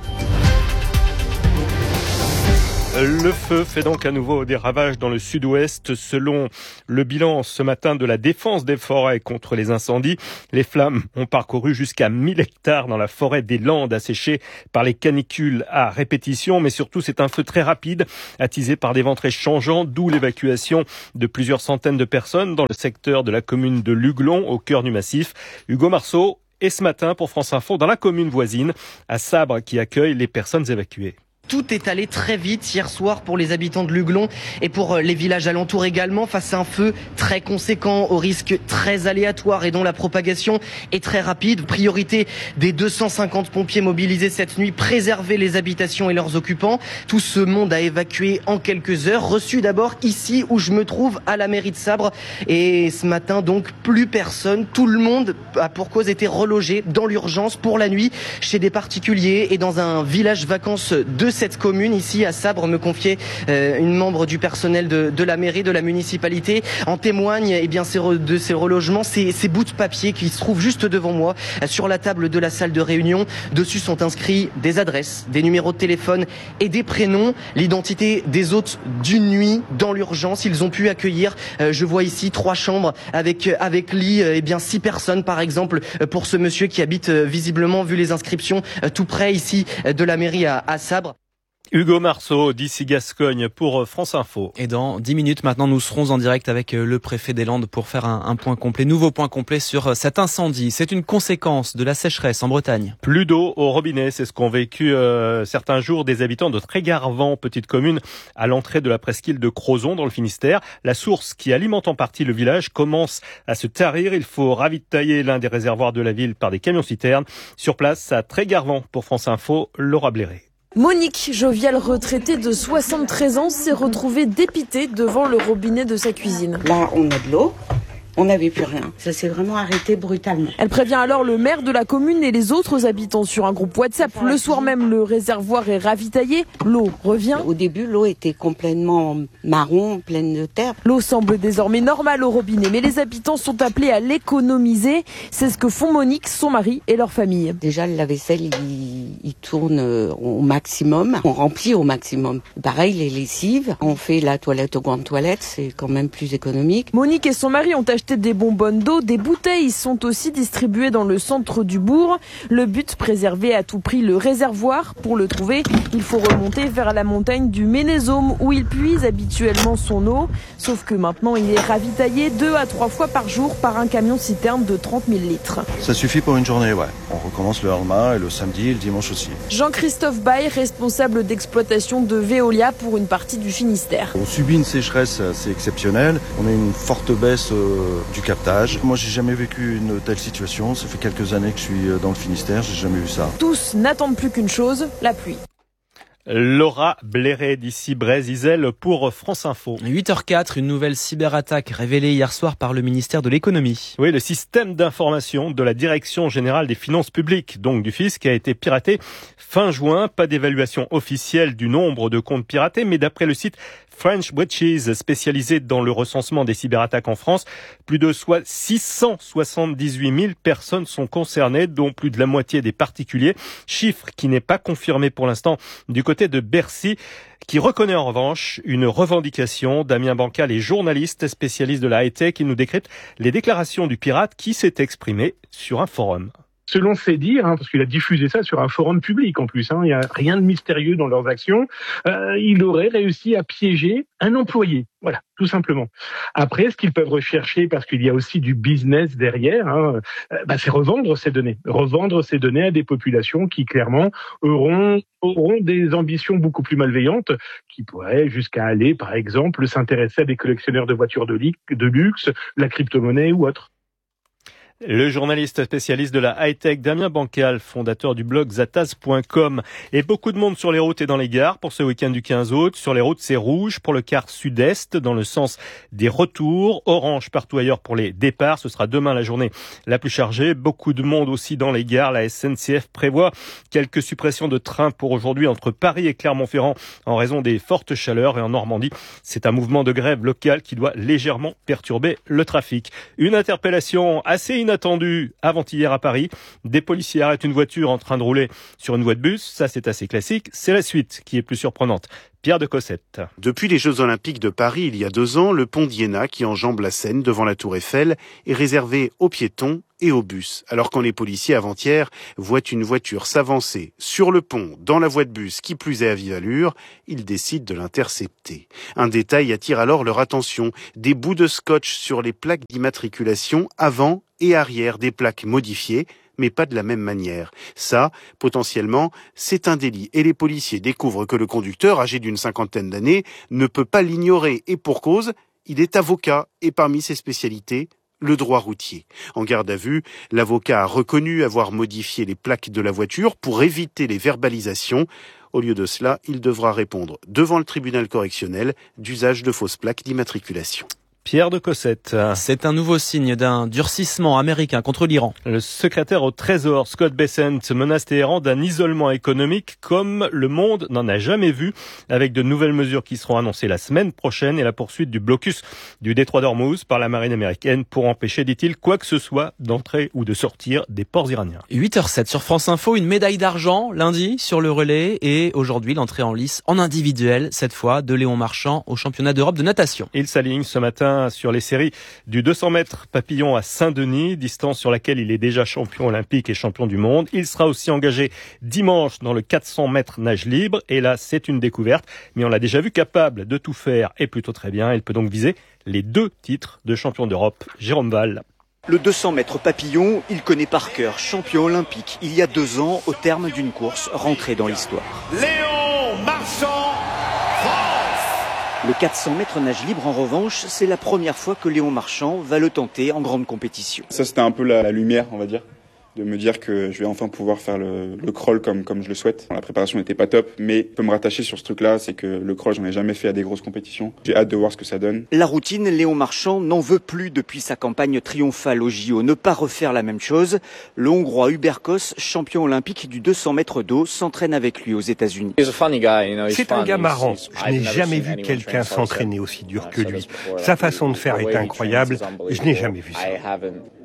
Le feu fait donc à nouveau des ravages dans le sud-ouest. Selon le bilan ce matin de la défense des forêts contre les incendies, les flammes ont parcouru jusqu'à mille hectares dans la forêt des Landes asséchée par les canicules à répétition. Mais surtout, c'est un feu très rapide, attisé par des vents très changeants, d'où l'évacuation de plusieurs centaines de personnes dans le secteur de la commune de Luglon, au cœur du massif. Hugo Marceau est ce matin pour France Info dans la commune voisine, à Sabre, qui accueille les personnes évacuées. Tout est allé très vite hier soir pour les habitants de Luglon et pour les villages alentours également, face à un feu très conséquent, au risque très aléatoire et dont la propagation est très rapide. Priorité des deux cent cinquante pompiers mobilisés cette nuit, préserver les habitations et leurs occupants. Tout ce monde a évacué en quelques heures, reçu d'abord ici où je me trouve à la mairie de Sabre. Et ce matin donc plus personne, tout le monde a pour cause été relogé dans l'urgence pour la nuit chez des particuliers et dans un village vacances de cette commune ici à Sabre, me confiait euh, une membre du personnel de, de la mairie, de la municipalité. En témoignent eh bien, ces re, de ces relogements, ces, ces bouts de papier qui se trouvent juste devant moi euh, sur la table de la salle de réunion. Dessus sont inscrits des adresses, des numéros de téléphone et des prénoms, l'identité des hôtes d'une nuit dans l'urgence. Ils ont pu accueillir, euh, je vois ici, trois chambres avec, avec lit, euh, eh bien six personnes par exemple, euh, pour ce monsieur qui habite euh, visiblement, vu les inscriptions, euh, tout près ici euh, de la mairie à, à Sabre. Hugo Marceau, d'ici Gascogne pour France Info. Et dans dix minutes maintenant, nous serons en direct avec le préfet des Landes pour faire un, un point complet, nouveau point complet sur cet incendie. C'est une conséquence de la sécheresse en Bretagne. Plus d'eau au robinet, c'est ce qu'ont vécu euh, certains jours des habitants de Trégarvan, petite commune à l'entrée de la presqu'île de Crozon dans le Finistère. La source qui alimente en partie le village commence à se tarir. Il faut ravitailler l'un des réservoirs de la ville par des camions-citernes. Sur place, à Trégarvan, pour France Info, Laura Bléré. Monique, joviale retraitée de soixante-treize ans, s'est retrouvée dépitée devant le robinet de sa cuisine. Là, on a de l'eau. On n'avait plus rien. Ça s'est vraiment arrêté brutalement. Elle prévient alors le maire de la commune et les autres habitants sur un groupe WhatsApp. Le soir même, le réservoir est ravitaillé. L'eau revient. Au début, l'eau était complètement marron, pleine de terre. L'eau semble désormais normale au robinet, mais les habitants sont appelés à l'économiser. C'est ce que font Monique, son mari et leur famille. Déjà, le lave-vaisselle, il, il tourne au maximum. On remplit au maximum. Pareil, les lessives. On fait la toilette au gant de toilette. C'est quand même plus économique. Monique et son mari ont acheté des bonbonnes d'eau, des bouteilles sont aussi distribuées dans le centre du bourg. Le but, préserver à tout prix le réservoir. Pour le trouver, il faut remonter vers la montagne du Ménésome où il puise habituellement son eau. Sauf que maintenant, il est ravitaillé deux à trois fois par jour par un camion-citerne de trente mille litres. Ça suffit pour une journée, ouais. On recommence le lendemain et le samedi et le dimanche aussi. Jean-Christophe Baye, responsable d'exploitation de Veolia pour une partie du Finistère. On subit une sécheresse assez exceptionnelle. On a une forte baisse euh, du captage. Moi, j'ai jamais vécu une telle situation. Ça fait quelques années que je suis dans le Finistère. J'ai jamais vu ça. Tous n'attendent plus qu'une chose, la pluie. Laura Bléré d'ici Brésil pour France Info. huit heures quatre, une nouvelle cyberattaque révélée hier soir par le ministère de l'économie. Oui, le système d'information de la Direction générale des finances publiques, donc du fisc, a été piraté fin juin. Pas d'évaluation officielle du nombre de comptes piratés, mais d'après le site French Breaches, spécialisé dans le recensement des cyberattaques en France, plus de soit six cent soixante-dix-huit mille personnes sont concernées, dont plus de la moitié des particuliers. Chiffre qui n'est pas confirmé pour l'instant du côté de Bercy, qui reconnaît en revanche une revendication. Damien Bancal est journaliste spécialiste de la high-tech. Il nous décrypte les déclarations du pirate qui s'est exprimé sur un forum. Selon ses dires, hein, parce qu'il a diffusé ça sur un forum public en plus, hein, il n'y a rien de mystérieux dans leurs actions, euh, il aurait réussi à piéger un employé. Voilà, tout simplement. Après, ce qu'ils peuvent rechercher, parce qu'il y a aussi du business derrière, hein, euh, bah, c'est revendre ces données. Revendre ces données à des populations qui, clairement, auront, auront des ambitions beaucoup plus malveillantes, qui pourraient jusqu'à aller, par exemple, s'intéresser à des collectionneurs de voitures de luxe, la crypto-monnaie ou autre. Le journaliste spécialiste de la high-tech Damien Bancal, fondateur du blog zataz point com. Et beaucoup de monde sur les routes et dans les gares pour ce week-end du quinze août. Sur les routes, c'est rouge pour le quart sud-est dans le sens des retours. Orange partout ailleurs pour les départs. Ce sera demain la journée la plus chargée. Beaucoup de monde aussi dans les gares. La S N C F prévoit quelques suppressions de trains pour aujourd'hui entre Paris et Clermont-Ferrand en raison des fortes chaleurs. Et en Normandie, c'est un mouvement de grève local qui doit légèrement perturber le trafic. Une interpellation assez inattendue Inattendu avant-hier à Paris. Des policiers arrêtent une voiture en train de rouler sur une voie de bus. Ça, c'est assez classique. C'est la suite qui est plus surprenante. Pierre de Cossette. Depuis les Jeux Olympiques de Paris, il y a deux ans, le pont d'Iéna, qui enjambe la Seine devant la Tour Eiffel, est réservé aux piétons et aux bus. Alors quand les policiers avant-hier voient une voiture s'avancer sur le pont, dans la voie de bus, qui plus est à vive allure, ils décident de l'intercepter. Un détail attire alors leur attention. Des bouts de scotch sur les plaques d'immatriculation avant et arrière des plaques modifiées, mais pas de la même manière. Ça, potentiellement, c'est un délit. Et les policiers découvrent que le conducteur, âgé d'une cinquantaine d'années, ne peut pas l'ignorer. Et pour cause, il est avocat. Et parmi ses spécialités, le droit routier. En garde à vue, l'avocat a reconnu avoir modifié les plaques de la voiture pour éviter les verbalisations. Au lieu de cela, il devra répondre devant le tribunal correctionnel d'usage de fausses plaques d'immatriculation. Pierre de Cossette. C'est un nouveau signe d'un durcissement américain contre l'Iran. Le secrétaire au Trésor, Scott Bessent, menace Téhéran d'un isolement économique comme le monde n'en a jamais vu, avec de nouvelles mesures qui seront annoncées la semaine prochaine et la poursuite du blocus du détroit d'Ormuz par la marine américaine pour empêcher, dit-il, quoi que ce soit d'entrer ou de sortir des ports iraniens. huit heures sept sur France Info, une médaille d'argent lundi sur le relais et aujourd'hui l'entrée en lice en individuel, cette fois de Léon Marchand au championnat d'Europe de natation. Il s'aligne ce matin sur les séries du deux cents mètres papillon à Saint-Denis, distance sur laquelle il est déjà champion olympique et champion du monde. Il sera aussi engagé dimanche dans le quatre cents mètres nage libre. Et là, c'est une découverte, mais on l'a déjà vu capable de tout faire et plutôt très bien. Il peut donc viser les deux titres de champion d'Europe. Jérôme Val. Le deux cents mètres papillon, il connaît par cœur, champion olympique il y a deux ans au terme d'une course rentrée dans l'histoire. Léon Marchand, France. Le quatre cents mètres nage libre, en revanche, c'est la première fois que Léon Marchand va le tenter en grande compétition. Ça, c'était un peu la, la lumière, on va dire, de me dire que je vais enfin pouvoir faire le, le crawl comme, comme je le souhaite. La préparation n'était pas top, mais je peux me rattacher sur ce truc-là, c'est que le crawl, j'en ai jamais fait à des grosses compétitions. J'ai hâte de voir ce que ça donne. La routine, Léon Marchand n'en veut plus depuis sa campagne triomphale au J O. Ne pas refaire la même chose. Le Hongrois Hubert Kos, champion olympique du deux cents mètres d'eau, s'entraîne avec lui aux États-Unis. C'est un gars marrant. Je n'ai jamais vu quelqu'un s'entraîner aussi dur que lui. Sa façon de faire est incroyable. Je n'ai jamais vu ça.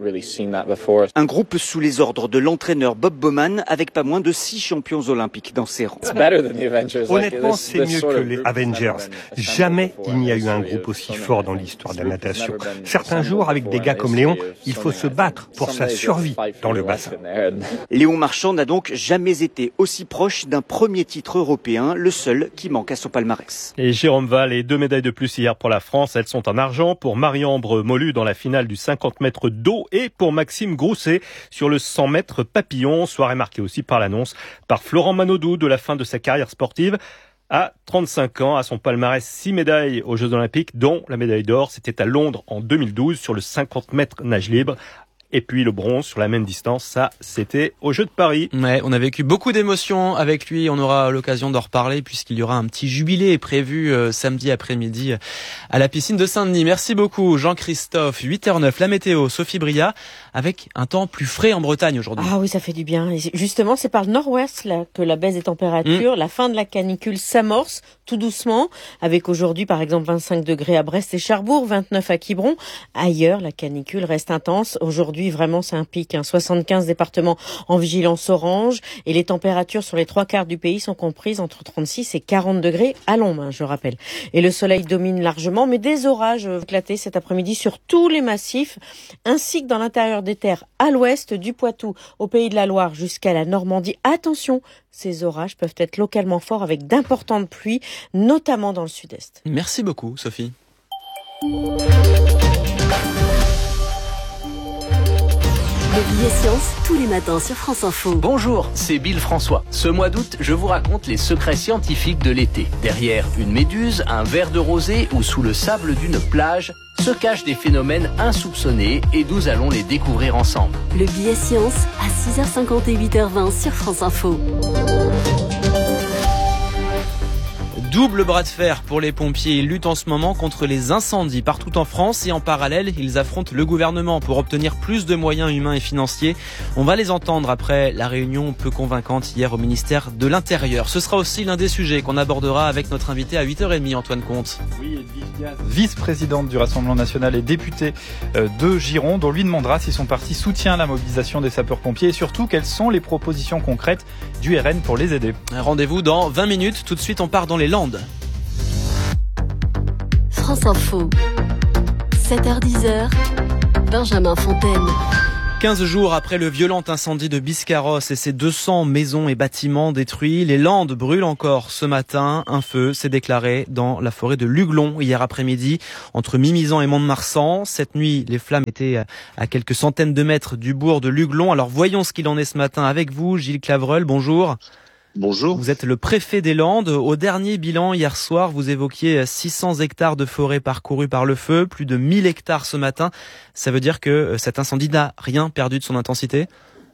Un groupe sous les ordre de l'entraîneur Bob Bowman avec pas moins de six champions olympiques dans ses rangs. Honnêtement, c'est mieux que les Avengers. Jamais il n'y a eu un groupe aussi fort dans l'histoire de la natation. Certains jours, avec des gars comme Léon, il faut se battre pour sa survie dans le bassin. Léon Marchand n'a donc jamais été aussi proche d'un premier titre européen, le seul qui manque à son palmarès. Et Jérôme Val, et deux médailles de plus hier pour la France. Elles sont en argent pour Marie-Ambre Molu dans la finale du cinquante mètres d'eau et pour Maxime Grousset sur le cent mètres papillon, soirée marquée aussi par l'annonce par Florent Manodou de la fin de sa carrière sportive. À trente-cinq ans, à son palmarès, six médailles aux Jeux Olympiques, dont la médaille d'or, c'était à Londres en deux mille douze sur le cinquante mètres nage libre. Et puis le bronze sur la même distance, ça c'était aux Jeux de Paris. Ouais, on a vécu beaucoup d'émotions avec lui, on aura l'occasion d'en reparler puisqu'il y aura un petit jubilé prévu euh, samedi après-midi à la piscine de Saint-Denis. Merci beaucoup Jean-Christophe. huit heures neuf, la météo, Sophie Bria, avec un temps plus frais en Bretagne aujourd'hui. Ah oui, ça fait du bien. Et justement, c'est par le nord-ouest là, que la baisse des températures, mmh. la fin de la canicule s'amorce tout doucement, avec aujourd'hui par exemple vingt-cinq degrés à Brest et Cherbourg, vingt-neuf à Quiberon. Ailleurs, la canicule reste intense. Aujourd'hui, vraiment, c'est un pic. Hein. soixante-quinze départements en vigilance orange et les températures sur les trois quarts du pays sont comprises entre trente-six et quarante degrés à l'ombre, hein, je rappelle. Et le soleil domine largement, mais des orages éclatés cet après-midi sur tous les massifs, ainsi que dans l'intérieur des terres à l'ouest, du Poitou au Pays de la Loire jusqu'à la Normandie. Attention, ces orages peuvent être localement forts avec d'importantes pluies, notamment dans le sud-est. Merci beaucoup, Sophie. Le billet science tous les matins sur France Info. Bonjour, c'est Bill François. Ce mois d'août, je vous raconte les secrets scientifiques de l'été. Derrière une méduse, un verre de rosée ou sous le sable d'une plage se cachent des phénomènes insoupçonnés et nous allons les découvrir ensemble. Le billet science à six heures cinquante et huit heures vingt sur France Info. Double bras de fer pour les pompiers. Ils luttent en ce moment contre les incendies partout en France et en parallèle, ils affrontent le gouvernement pour obtenir plus de moyens humains et financiers. On va les entendre après la réunion peu convaincante hier au ministère de l'Intérieur. Ce sera aussi l'un des sujets qu'on abordera avec notre invité à huit heures trente, Antoine Comte. Oui, vice-présidente du Rassemblement national et députée de Gironde, on lui demandera si son parti soutient la mobilisation des sapeurs-pompiers et surtout quelles sont les propositions concrètes du R N pour les aider. Rendez-vous dans vingt minutes. Tout de suite, on part dans les Landes. France Info, sept heures dix, Benjamin Fontaine. quinze jours après le violent incendie de Biscarrosse et ses deux cents maisons et bâtiments détruits, les Landes brûlent encore ce matin. Un feu s'est déclaré dans la forêt de Luglon hier après-midi, entre Mimizan et Mont-de-Marsan. Cette nuit, les flammes étaient à quelques centaines de mètres du bourg de Luglon. Alors voyons ce qu'il en est ce matin avec vous, Gilles Clavreul, bonjour. Bonjour. Vous êtes le préfet des Landes. Au dernier bilan, hier soir, vous évoquiez six cents hectares de forêt parcourus par le feu, plus de mille hectares ce matin. Ça veut dire que cet incendie n'a rien perdu de son intensité ?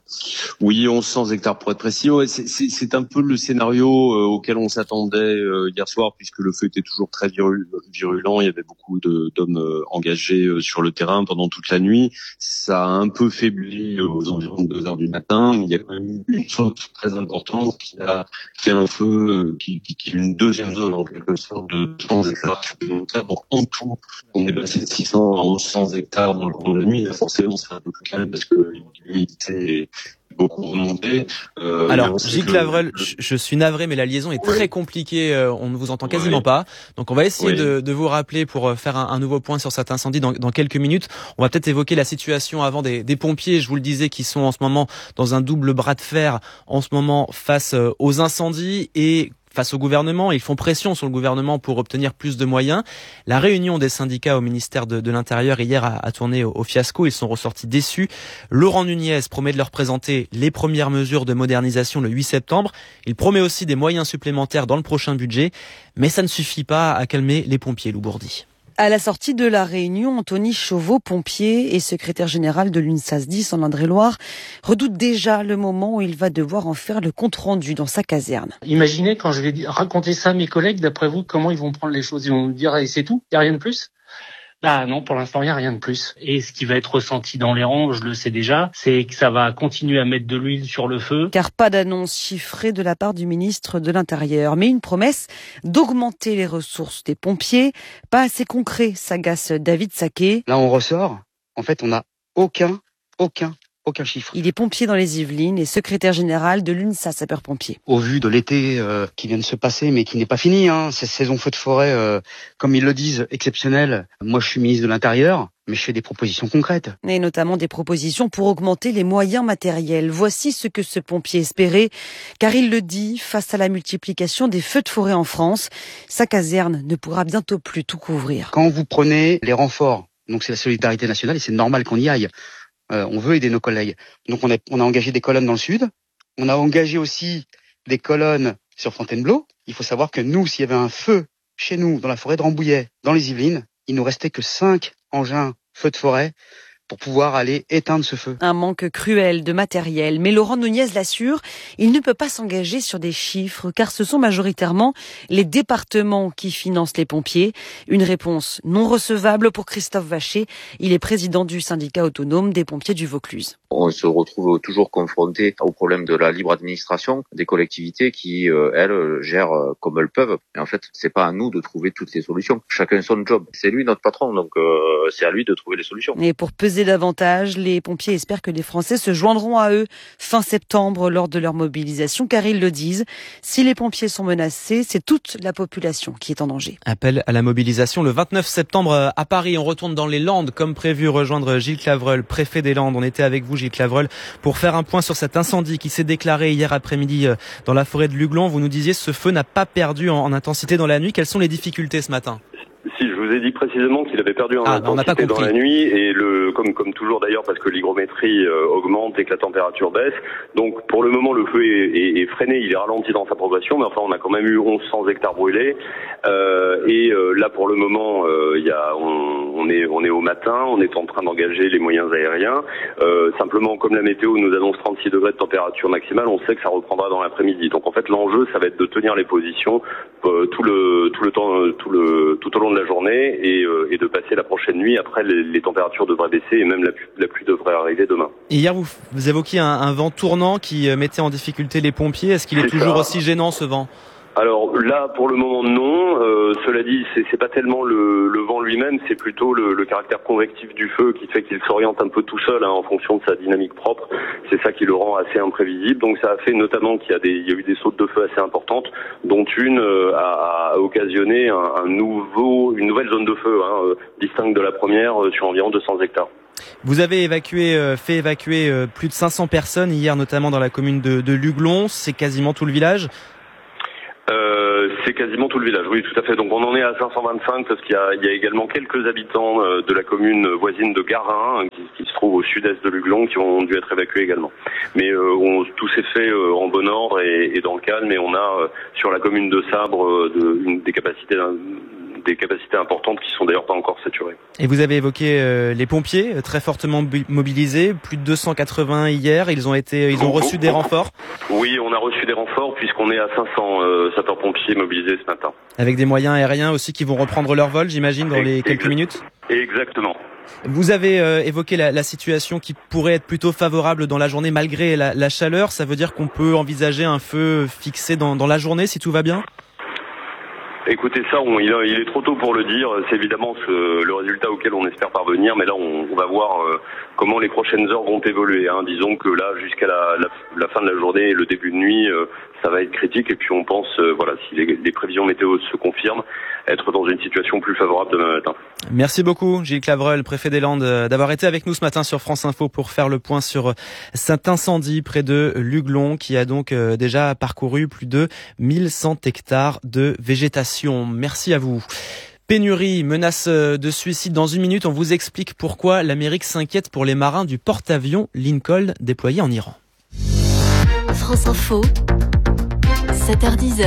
Oui, onze cents hectares pour être précis. Ouais, c'est, c'est, c'est un peu le scénario euh, auquel on s'attendait euh, hier soir, puisque le feu était toujours très virul- virulent. Il y avait beaucoup de, d'hommes euh, engagés euh, sur le terrain pendant toute la nuit. Ça a un peu faibli aux environs de deux heures du matin. Il y a quand même une chose très importante qui a fait un feu euh, qui, qui, qui est une deuxième zone en quelque sorte de cent hectares supplémentaires. Donc en tout, on est passé de six cents à onze cents hectares dans le cours de la nuit. Et forcément, c'est un peu plus calme parce que l'humidité est beaucoup remonté. Euh, Alors, Gilles Clavreul, je, je suis navré, mais la liaison est oui. très compliquée. Euh, on ne vous entend quasiment oui. pas. Donc, on va essayer oui. de, de vous rappeler pour faire un, un nouveau point sur cet incendie dans, dans quelques minutes. On va peut-être évoquer la situation avant des, des pompiers, je vous le disais, qui sont en ce moment dans un double bras de fer, en ce moment face aux incendies et face au gouvernement. Ils font pression sur le gouvernement pour obtenir plus de moyens. La réunion des syndicats au ministère de, de l'Intérieur hier a, a tourné au, au fiasco. Ils sont ressortis déçus. Laurent Nunez promet de leur présenter les premières mesures de modernisation le huit septembre. Il promet aussi des moyens supplémentaires dans le prochain budget. Mais ça ne suffit pas à calmer les pompiers, Lou Bourdi. À la sortie de la réunion, Anthony Chauveau, pompier et secrétaire général de l'UNSAS dix en Indre-et-Loire, redoute déjà le moment où il va devoir en faire le compte-rendu dans sa caserne. Imaginez quand je vais raconter ça à mes collègues, d'après vous, comment ils vont prendre les choses. Ils vont me dire hey, « c'est tout, il n'y a rien de plus ?» Bah non, pour l'instant, il n'y a rien de plus. Et ce qui va être ressenti dans les rangs, je le sais déjà, c'est que ça va continuer à mettre de l'huile sur le feu. Car pas d'annonce chiffrée de la part du ministre de l'Intérieur, mais une promesse d'augmenter les ressources des pompiers. Pas assez concret, s'agace David Saquet. Là, on ressort. En fait, on n'a aucun, aucun Aucun chiffre. Il est pompier dans les Yvelines et secrétaire général de l'UNSAS sapeurs-pompiers. Au vu de l'été euh, qui vient de se passer, mais qui n'est pas fini, hein, cette saison feu de forêt, euh, comme ils le disent, exceptionnelle. Moi, je suis ministre de l'Intérieur, mais je fais des propositions concrètes. Et notamment des propositions pour augmenter les moyens matériels. Voici ce que ce pompier espérait, car il le dit, face à la multiplication des feux de forêt en France, sa caserne ne pourra bientôt plus tout couvrir. Quand vous prenez les renforts, donc c'est la solidarité nationale et c'est normal qu'on y aille. Euh, on veut aider nos collègues. Donc on a, on a engagé des colonnes dans le sud. On a engagé aussi des colonnes sur Fontainebleau. Il faut savoir que nous, s'il y avait un feu chez nous, dans la forêt de Rambouillet, dans les Yvelines, il nous restait que cinq engins feux de forêt pour pouvoir aller éteindre ce feu. Un manque cruel de matériel. Mais Laurent Nunez l'assure, il ne peut pas s'engager sur des chiffres, car ce sont majoritairement les départements qui financent les pompiers. Une réponse non recevable pour Christophe Vacher. Il est président du syndicat autonome des pompiers du Vaucluse. On se retrouve toujours confronté au problème de la libre administration des collectivités qui, euh, elles, gèrent comme elles peuvent. Et en fait, c'est pas à nous de trouver toutes les solutions. Chacun son job. C'est lui notre patron, donc euh, c'est à lui de trouver les solutions. Et pour peser davantage, les pompiers espèrent que les Français se joindront à eux fin septembre lors de leur mobilisation, car ils le disent, si les pompiers sont menacés, c'est toute la population qui est en danger. Appel à la mobilisation le vingt-neuf septembre à Paris. On retourne dans les Landes, comme prévu, rejoindre Gilles Clavreul, préfet des Landes. On était avec vous, Gilles Clavreul, pour faire un point sur cet incendie qui s'est déclaré hier après-midi dans la forêt de Luglon. Vous nous disiez, ce feu n'a pas perdu en intensité dans la nuit. Quelles sont les difficultés ce matin ? Si, je vous ai dit précisément qu'il avait perdu en ah, intensité dans la nuit et le comme comme toujours d'ailleurs, parce que l'hygrométrie euh, augmente et que la température baisse. Donc pour le moment, le feu est, est, est freiné, il est ralenti dans sa progression, mais enfin on a quand même eu mille cent hectares brûlés. Euh, et euh, là pour le moment, euh, il y a, on, on est on est au matin, on est en train d'engager les moyens aériens. Euh, simplement, comme la météo nous annonce trente-six degrés de température maximale, on sait que ça reprendra dans l'après-midi. Donc en fait, l'enjeu, ça va être de tenir les positions euh, tout le tout le temps, tout le tout au long de la journée et, euh, et de passer la prochaine nuit. Après, les, les températures devraient baisser et même la, la pluie devrait arriver demain. Et hier, vous, vous évoquiez un, un vent tournant qui mettait en difficulté les pompiers. Est-ce qu'il est, est toujours ça. aussi gênant, ce vent ? Alors là, pour le moment, non. Euh, cela dit, c'est, c'est pas tellement le, le vent lui-même, c'est plutôt le, le caractère convectif du feu qui fait qu'il s'oriente un peu tout seul hein, en fonction de sa dynamique propre. C'est ça qui le rend assez imprévisible. Donc ça a fait notamment qu'il y a, des, il y a eu des sautes de feu assez importantes, dont une euh, a, a occasionné un, un nouveau, une nouvelle zone de feu, hein, euh, distincte de la première, euh, sur environ deux cents hectares. Vous avez évacué, euh, fait évacuer euh, plus de cinq cents personnes hier, notamment dans la commune de, de Luglon. C'est quasiment tout le village ? Euh, c'est quasiment tout le village, oui, tout à fait. Donc on en est à cinq cent vingt-cinq parce qu'il y a, il y a également quelques habitants euh, de la commune voisine de Garin, qui, qui se trouve au sud-est de Luglon, qui ont dû être évacués également. Mais euh, on, tout s'est fait euh, en bon ordre et, et dans le calme. Et on a euh, sur la commune de Sabre euh, de, une, des capacités des capacités importantes qui sont d'ailleurs pas encore saturées. Et vous avez évoqué euh, les pompiers euh, très fortement mobilisés, plus de deux cent quatre-vingts hier. Ils ont été, ils ont reçu des renforts. Oui, on a reçu des renforts puisqu'on est à cinq cents euh, sapeurs-pompiers mobilisés ce matin. Avec des moyens aériens aussi qui vont reprendre leur vol, j'imagine, dans les quelques minutes. Exactement. Vous avez euh, évoqué la, la situation qui pourrait être plutôt favorable dans la journée malgré la, la chaleur. Ça veut dire qu'on peut envisager un feu fixé dans, dans la journée si tout va bien ? Écoutez, ça, on, il, il est trop tôt pour le dire. C'est évidemment ce, le résultat auquel on espère parvenir, mais là, on, on va voir euh, comment les prochaines heures vont évoluer. Hein. Disons que là, jusqu'à la, la, la fin de la journée et le début de nuit, euh, ça va être critique. Et puis, on pense, euh, voilà, si les, les prévisions météo se confirment, être dans une situation plus favorable demain matin. Merci beaucoup, Gilles Clavreul, préfet des Landes, d'avoir été avec nous ce matin sur France Info pour faire le point sur cet incendie près de Luglon qui a donc déjà parcouru plus de mille cent hectares de végétation. Merci à vous. Pénurie, menace de suicide. Dans une minute, on vous explique pourquoi l'Amérique s'inquiète pour les marins du porte-avions Lincoln déployé en Iran. France Info, sept heures dix.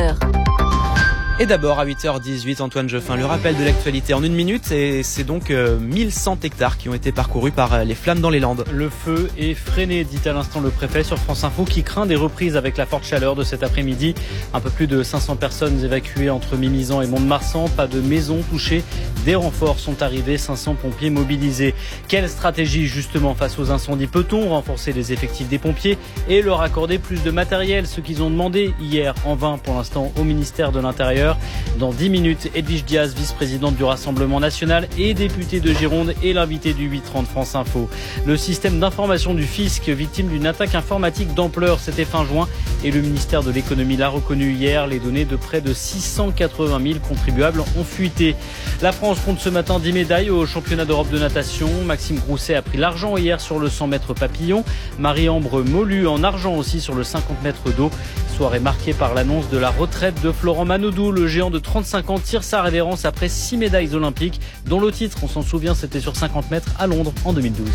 Et d'abord, à huit heures dix-huit, Antoine Jeffin, le rappel de l'actualité en une minute. Et c'est donc euh, mille cent hectares qui ont été parcourus par euh, les flammes dans les Landes. Le feu est freiné, dit à l'instant le préfet sur France Info, qui craint des reprises avec la forte chaleur de cet après-midi. Un peu plus de cinq cents personnes évacuées entre Mimizan et Mont-de-Marsan. Pas de maisons touchées. Des renforts sont arrivés, cinq cents pompiers mobilisés. Quelle stratégie justement face aux incendies? Peut-on renforcer les effectifs des pompiers et leur accorder plus de matériel? Ce qu'ils ont demandé hier en vain pour l'instant au ministère de l'Intérieur. Dans dix minutes, Edwige Diaz, vice-présidente du Rassemblement national et députée de Gironde, est l'invitée du huit trente France Info. Le système d'information du fisc, victime d'une attaque informatique d'ampleur, c'était fin juin et le ministère de l'économie l'a reconnu hier. Les données de près de six cent quatre-vingt mille contribuables ont fuité. La France compte ce matin dix médailles au championnat d'Europe de natation. Maxime Grousset a pris l'argent hier sur le cent mètres papillon. Marie-Ambre Molu en argent aussi sur le cinquante mètres d'eau. Soirée marquée par l'annonce de la retraite de Florent Manodou. Le géant de trente-cinq ans tire sa révérence après six médailles olympiques, dont le titre, on s'en souvient, c'était sur cinquante mètres à Londres en deux mille douze.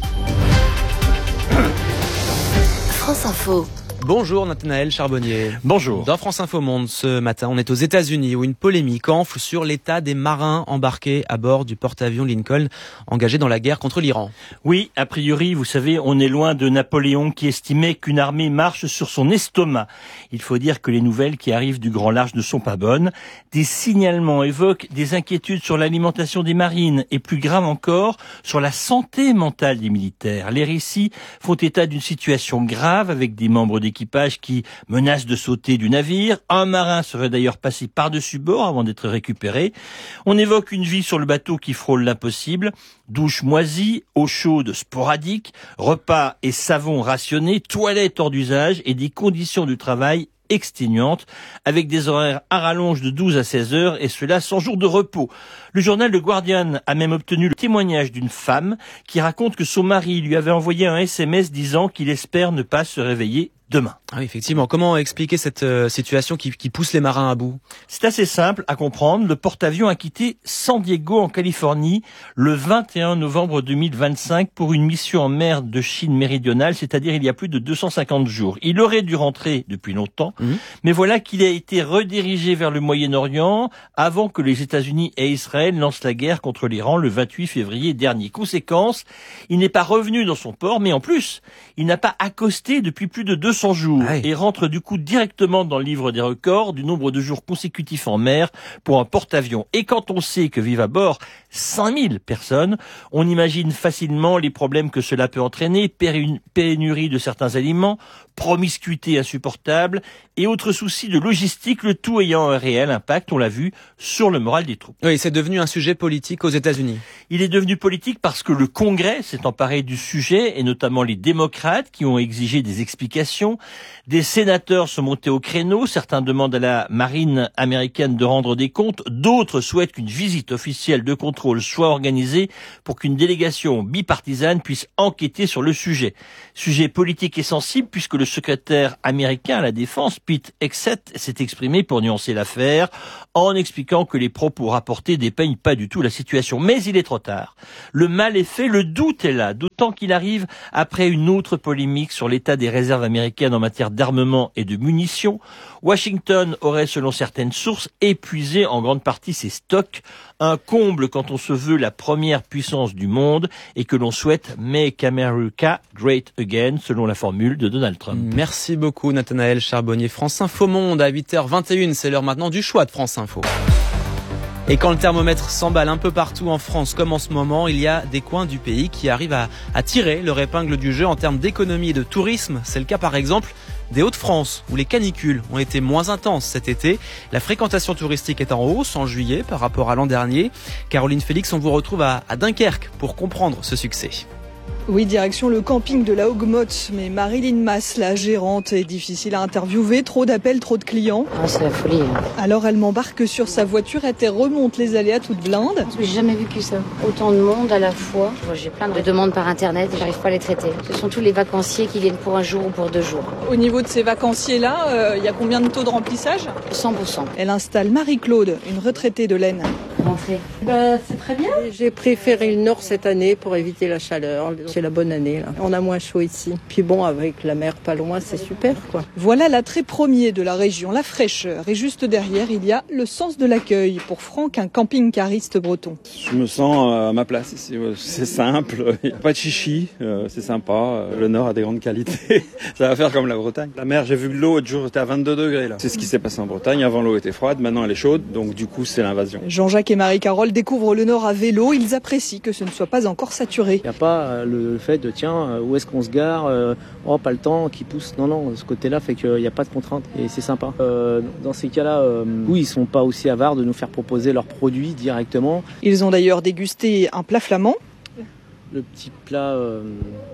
France Info. Bonjour Nathanaël Charbonnier. Bonjour. Dans France Info Monde ce matin, on est aux États-Unis où une polémique enfle sur l'état des marins embarqués à bord du porte-avions Lincoln engagé dans la guerre contre l'Iran. Oui, a priori, vous savez, on est loin de Napoléon qui estimait qu'une armée marche sur son estomac. Il faut dire que les nouvelles qui arrivent du grand large ne sont pas bonnes. Des signalements évoquent des inquiétudes sur l'alimentation des marines et plus grave encore, sur la santé mentale des militaires. Les récits font état d'une situation grave avec des membres des équipage qui menace de sauter du navire. Un marin serait d'ailleurs passé par-dessus bord avant d'être récupéré. On évoque une vie sur le bateau qui frôle l'impossible. Douche moisie, eau chaude sporadique, repas et savon rationnés, toilettes hors d'usage et des conditions de travail exténuantes, avec des horaires à rallonge de douze à seize heures, et cela sans jour de repos. Le journal The Guardian a même obtenu le témoignage d'une femme qui raconte que son mari lui avait envoyé un S M S disant qu'il espère ne pas se réveiller demain. Ah oui, effectivement. Comment expliquer cette euh, situation qui, qui pousse les marins à bout? C'est assez simple à comprendre. Le porte-avions a quitté San Diego en Californie le vingt et un novembre deux mille vingt-cinq pour une mission en mer de Chine méridionale, c'est-à-dire il y a plus de deux cent cinquante jours. Il aurait dû rentrer depuis longtemps, mmh. mais voilà qu'il a été redirigé vers le Moyen-Orient avant que les États-Unis et Israël lancent la guerre contre l'Iran le vingt-huit février dernier. Conséquence, il n'est pas revenu dans son port, mais en plus, il n'a pas accosté depuis plus de deux cents jours ah oui. et rentre du coup directement dans le livre des records du nombre de jours consécutifs en mer pour un porte-avions. Et quand on sait que vivent à bord cinq mille personnes, on imagine facilement les problèmes que cela peut entraîner, pénurie de certains aliments, promiscuité insupportable et autres soucis de logistique, le tout ayant un réel impact, on l'a vu, sur le moral des troupes. Oui, c'est devenu un sujet politique aux États-Unis. Il est devenu politique parce que le Congrès s'est emparé du sujet, et notamment les démocrates qui ont exigé des explications. Des sénateurs sont montés au créneau, certains demandent à la marine américaine de rendre des comptes, d'autres souhaitent qu'une visite officielle de contrôle soit organisée pour qu'une délégation bipartisane puisse enquêter sur le sujet. Sujet politique et sensible puisque le secrétaire américain à la Défense, Pete Hegseth, s'est exprimé pour nuancer l'affaire en expliquant que les propos rapportés dépeignent pas du tout la situation. Mais il est trop tard. Le mal est fait, le doute est là, d'autant qu'il arrive après une autre polémique sur l'état des réserves américaines en matière d'armement et de munitions. Washington aurait, selon certaines sources, épuisé en grande partie ses stocks, un comble quand on se veut la première puissance du monde et que l'on souhaite « Make America Great Again », selon la formule de Donald Trump. Merci beaucoup Nathanaël Charbonnier. France Info Monde à huit heures vingt et une, c'est l'heure maintenant du choix de France Info. Et quand le thermomètre s'emballe un peu partout en France comme en ce moment, il y a des coins du pays qui arrivent à, à tirer leur épingle du jeu en termes d'économie et de tourisme. C'est le cas par exemple des Hauts-de-France, où les canicules ont été moins intenses cet été. La fréquentation touristique est en hausse en juillet par rapport à l'an dernier. Caroline Félix, on vous retrouve à, à Dunkerque pour comprendre ce succès. Oui, direction le camping de la Hoguemotte, mais Marilyn Mass, la gérante, est difficile à interviewer. Trop d'appels, trop de clients. Ah, c'est la folie. Hein. Alors elle m'embarque sur sa voiture et remonte les allées à toute blinde. J'ai jamais vécu ça. Autant de monde à la fois. J'ai plein de demandes par internet et j'arrive pas à les traiter. Ce sont tous les vacanciers qui viennent pour un jour ou pour deux jours. Au niveau de ces vacanciers-là, il euh, y a combien de taux de remplissage ? cent pour cent. Elle installe Marie-Claude, une retraitée de l'Aisne. Rentrée. Ben, c'est très bien. J'ai préféré le nord cette année pour éviter la chaleur. C'est la bonne année, là. On a moins chaud ici. Puis bon, avec la mer pas loin, c'est super, quoi. Voilà l'attrait premier de la région, la fraîcheur. Et juste derrière, il y a le sens de l'accueil. Pour Franck, un camping-cariste breton. Je me sens à ma place ici. C'est simple. Il n'y a pas de chichi. C'est sympa. Le nord a des grandes qualités. Ça va faire comme la Bretagne. La mer, j'ai vu l'eau, l'autre jour, était à vingt-deux degrés, là. C'est ce qui s'est passé en Bretagne. Avant, l'eau était froide. Maintenant, elle est chaude. Donc, du coup, c'est l'invasion. Jean-Jacques et Marie-Carole découvrent le nord à vélo. Ils apprécient que ce ne soit pas encore saturé. Il n'y a pas le fait de tiens, où est-ce qu'on se gare, euh, oh pas le temps qui pousse, non non, ce côté-là fait qu'il n'y a pas de contrainte et c'est sympa. Euh, dans ces cas-là, euh, oui, ils sont pas aussi avares de nous faire proposer leurs produits directement. Ils ont d'ailleurs dégusté un plat flamand. Le petit plat, euh,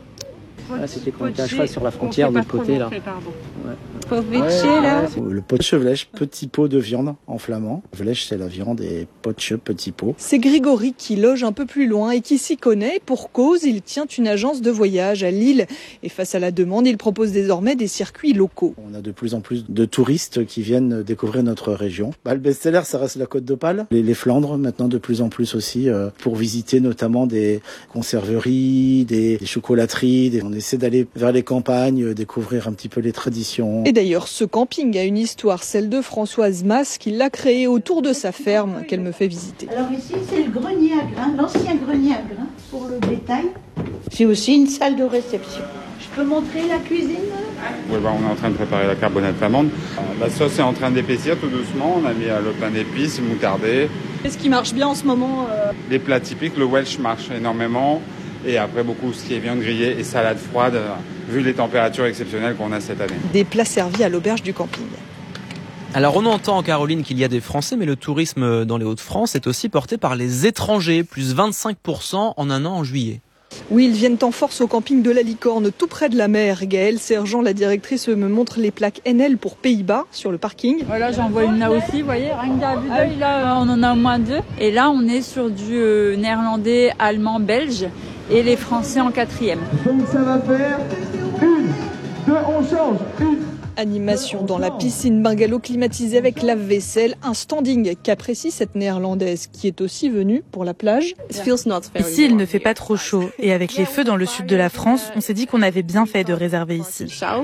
ah, c'était quand on était à cheval sur la frontière de côté là. Ouais, là. Le potsche vlech, petit pot de viande en flamand. Vlech, c'est la viande et potsche, petit pot. C'est Grégory qui loge un peu plus loin et qui s'y connaît. Pour cause, il tient une agence de voyage à Lille. Et face à la demande, il propose désormais des circuits locaux. On a de plus en plus de touristes qui viennent découvrir notre région. Bah, le best-seller, ça reste la Côte d'Opale. Les, les Flandres, maintenant de plus en plus aussi, euh, pour visiter notamment des conserveries, des, des chocolateries. Des... On essaie d'aller vers les campagnes, découvrir un petit peu les traditions. Et d'ailleurs, ce camping a une histoire, celle de Françoise Mass, qui l'a créé autour de sa ferme, qu'elle me fait visiter. Alors ici, c'est le grenier à grains, l'ancien grenier à grains pour le bétail. J'ai aussi une salle de réception. Je peux montrer la cuisine ? Ouais, bah, on est en train de préparer la carbonate flamande. La sauce est en train d'épaissir tout doucement. On a mis le pain d'épices, moutardé. Qu'est-ce qui marche bien en ce moment euh... Les plats typiques, le Welsh marche énormément. Et après, beaucoup ce qui est viande grillée et salade froide, vu les températures exceptionnelles qu'on a cette année. Des plats servis à l'auberge du camping. Alors on entend, Caroline, qu'il y a des Français, mais le tourisme dans les Hauts-de-France est aussi porté par les étrangers, plus vingt-cinq pour cent en un an en juillet. Oui, ils viennent en force au camping de la Licorne, tout près de la mer. Gaëlle Sergent, la directrice, me montre les plaques N L pour Pays-Bas sur le parking. Voilà, j'en vois une là aussi, vous voyez, rien que d'habitude. Ah oui, là, on en a au moins deux. Et là, on est sur du euh, néerlandais, allemand, belge et les Français en quatrième. Donc ça va faire une, deux, on change. Une. Animation dans la piscine bungalow climatisée avec lave-vaisselle, un standing qu'apprécie cette néerlandaise qui est aussi venue pour la plage. Ici, il ne fait pas trop chaud et avec les feux dans le sud de la France, on s'est dit qu'on avait bien fait de réserver ici.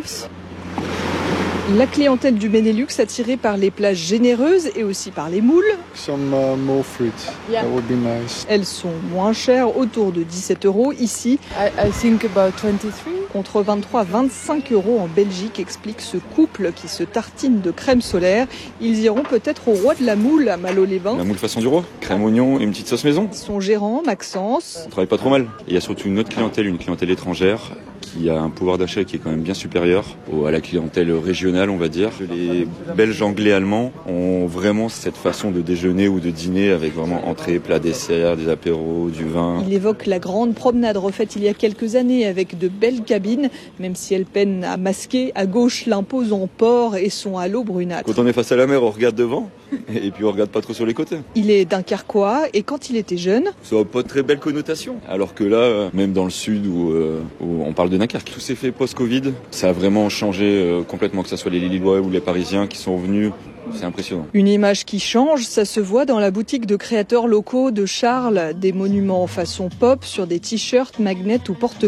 La clientèle du Benelux attirée par les plages généreuses et aussi par les moules. Some uh, more fruit. That would be nice. Elles sont moins chères, autour de dix-sept euros ici. I, I think about twenty-three. Contre vingt-trois à vingt-cinq euros en Belgique, explique ce couple qui se tartine de crème solaire. Ils iront peut-être au roi de la moule à Malo-les-Bains. La moule façon du roi, crème oignon et une petite sauce maison. Son gérant, Maxence. On travaille pas trop mal. Et il y a surtout une autre clientèle, une clientèle étrangère, qui a un pouvoir d'achat qui est quand même bien supérieur à la clientèle régionale, on va dire. Les Belges, Anglais, Allemands ont vraiment cette façon de déjeuner ou de dîner avec vraiment entrée, plat, dessert, des apéros, du vin. Il évoque la grande promenade refaite il y a quelques années avec de belles cabines, même si elles peinent à masquer à gauche l'imposant port et son halo brunâtre. Quand on est face à la mer, on regarde devant et puis on regarde pas trop sur les côtés. Il est dunkerquois et quand il était jeune... Ça n'a pas de très belle connotation. Alors que là, même dans le sud où, euh, où on parle de Dunkerque, tout s'est fait post-Covid. Ça a vraiment changé euh, complètement, que ce soit les Lillois ou les Parisiens qui sont venus. C'est impressionnant. Une image qui change, ça se voit dans la boutique de créateurs locaux de Charles. Des monuments façon pop sur des t-shirts, magnets ou porte-clés.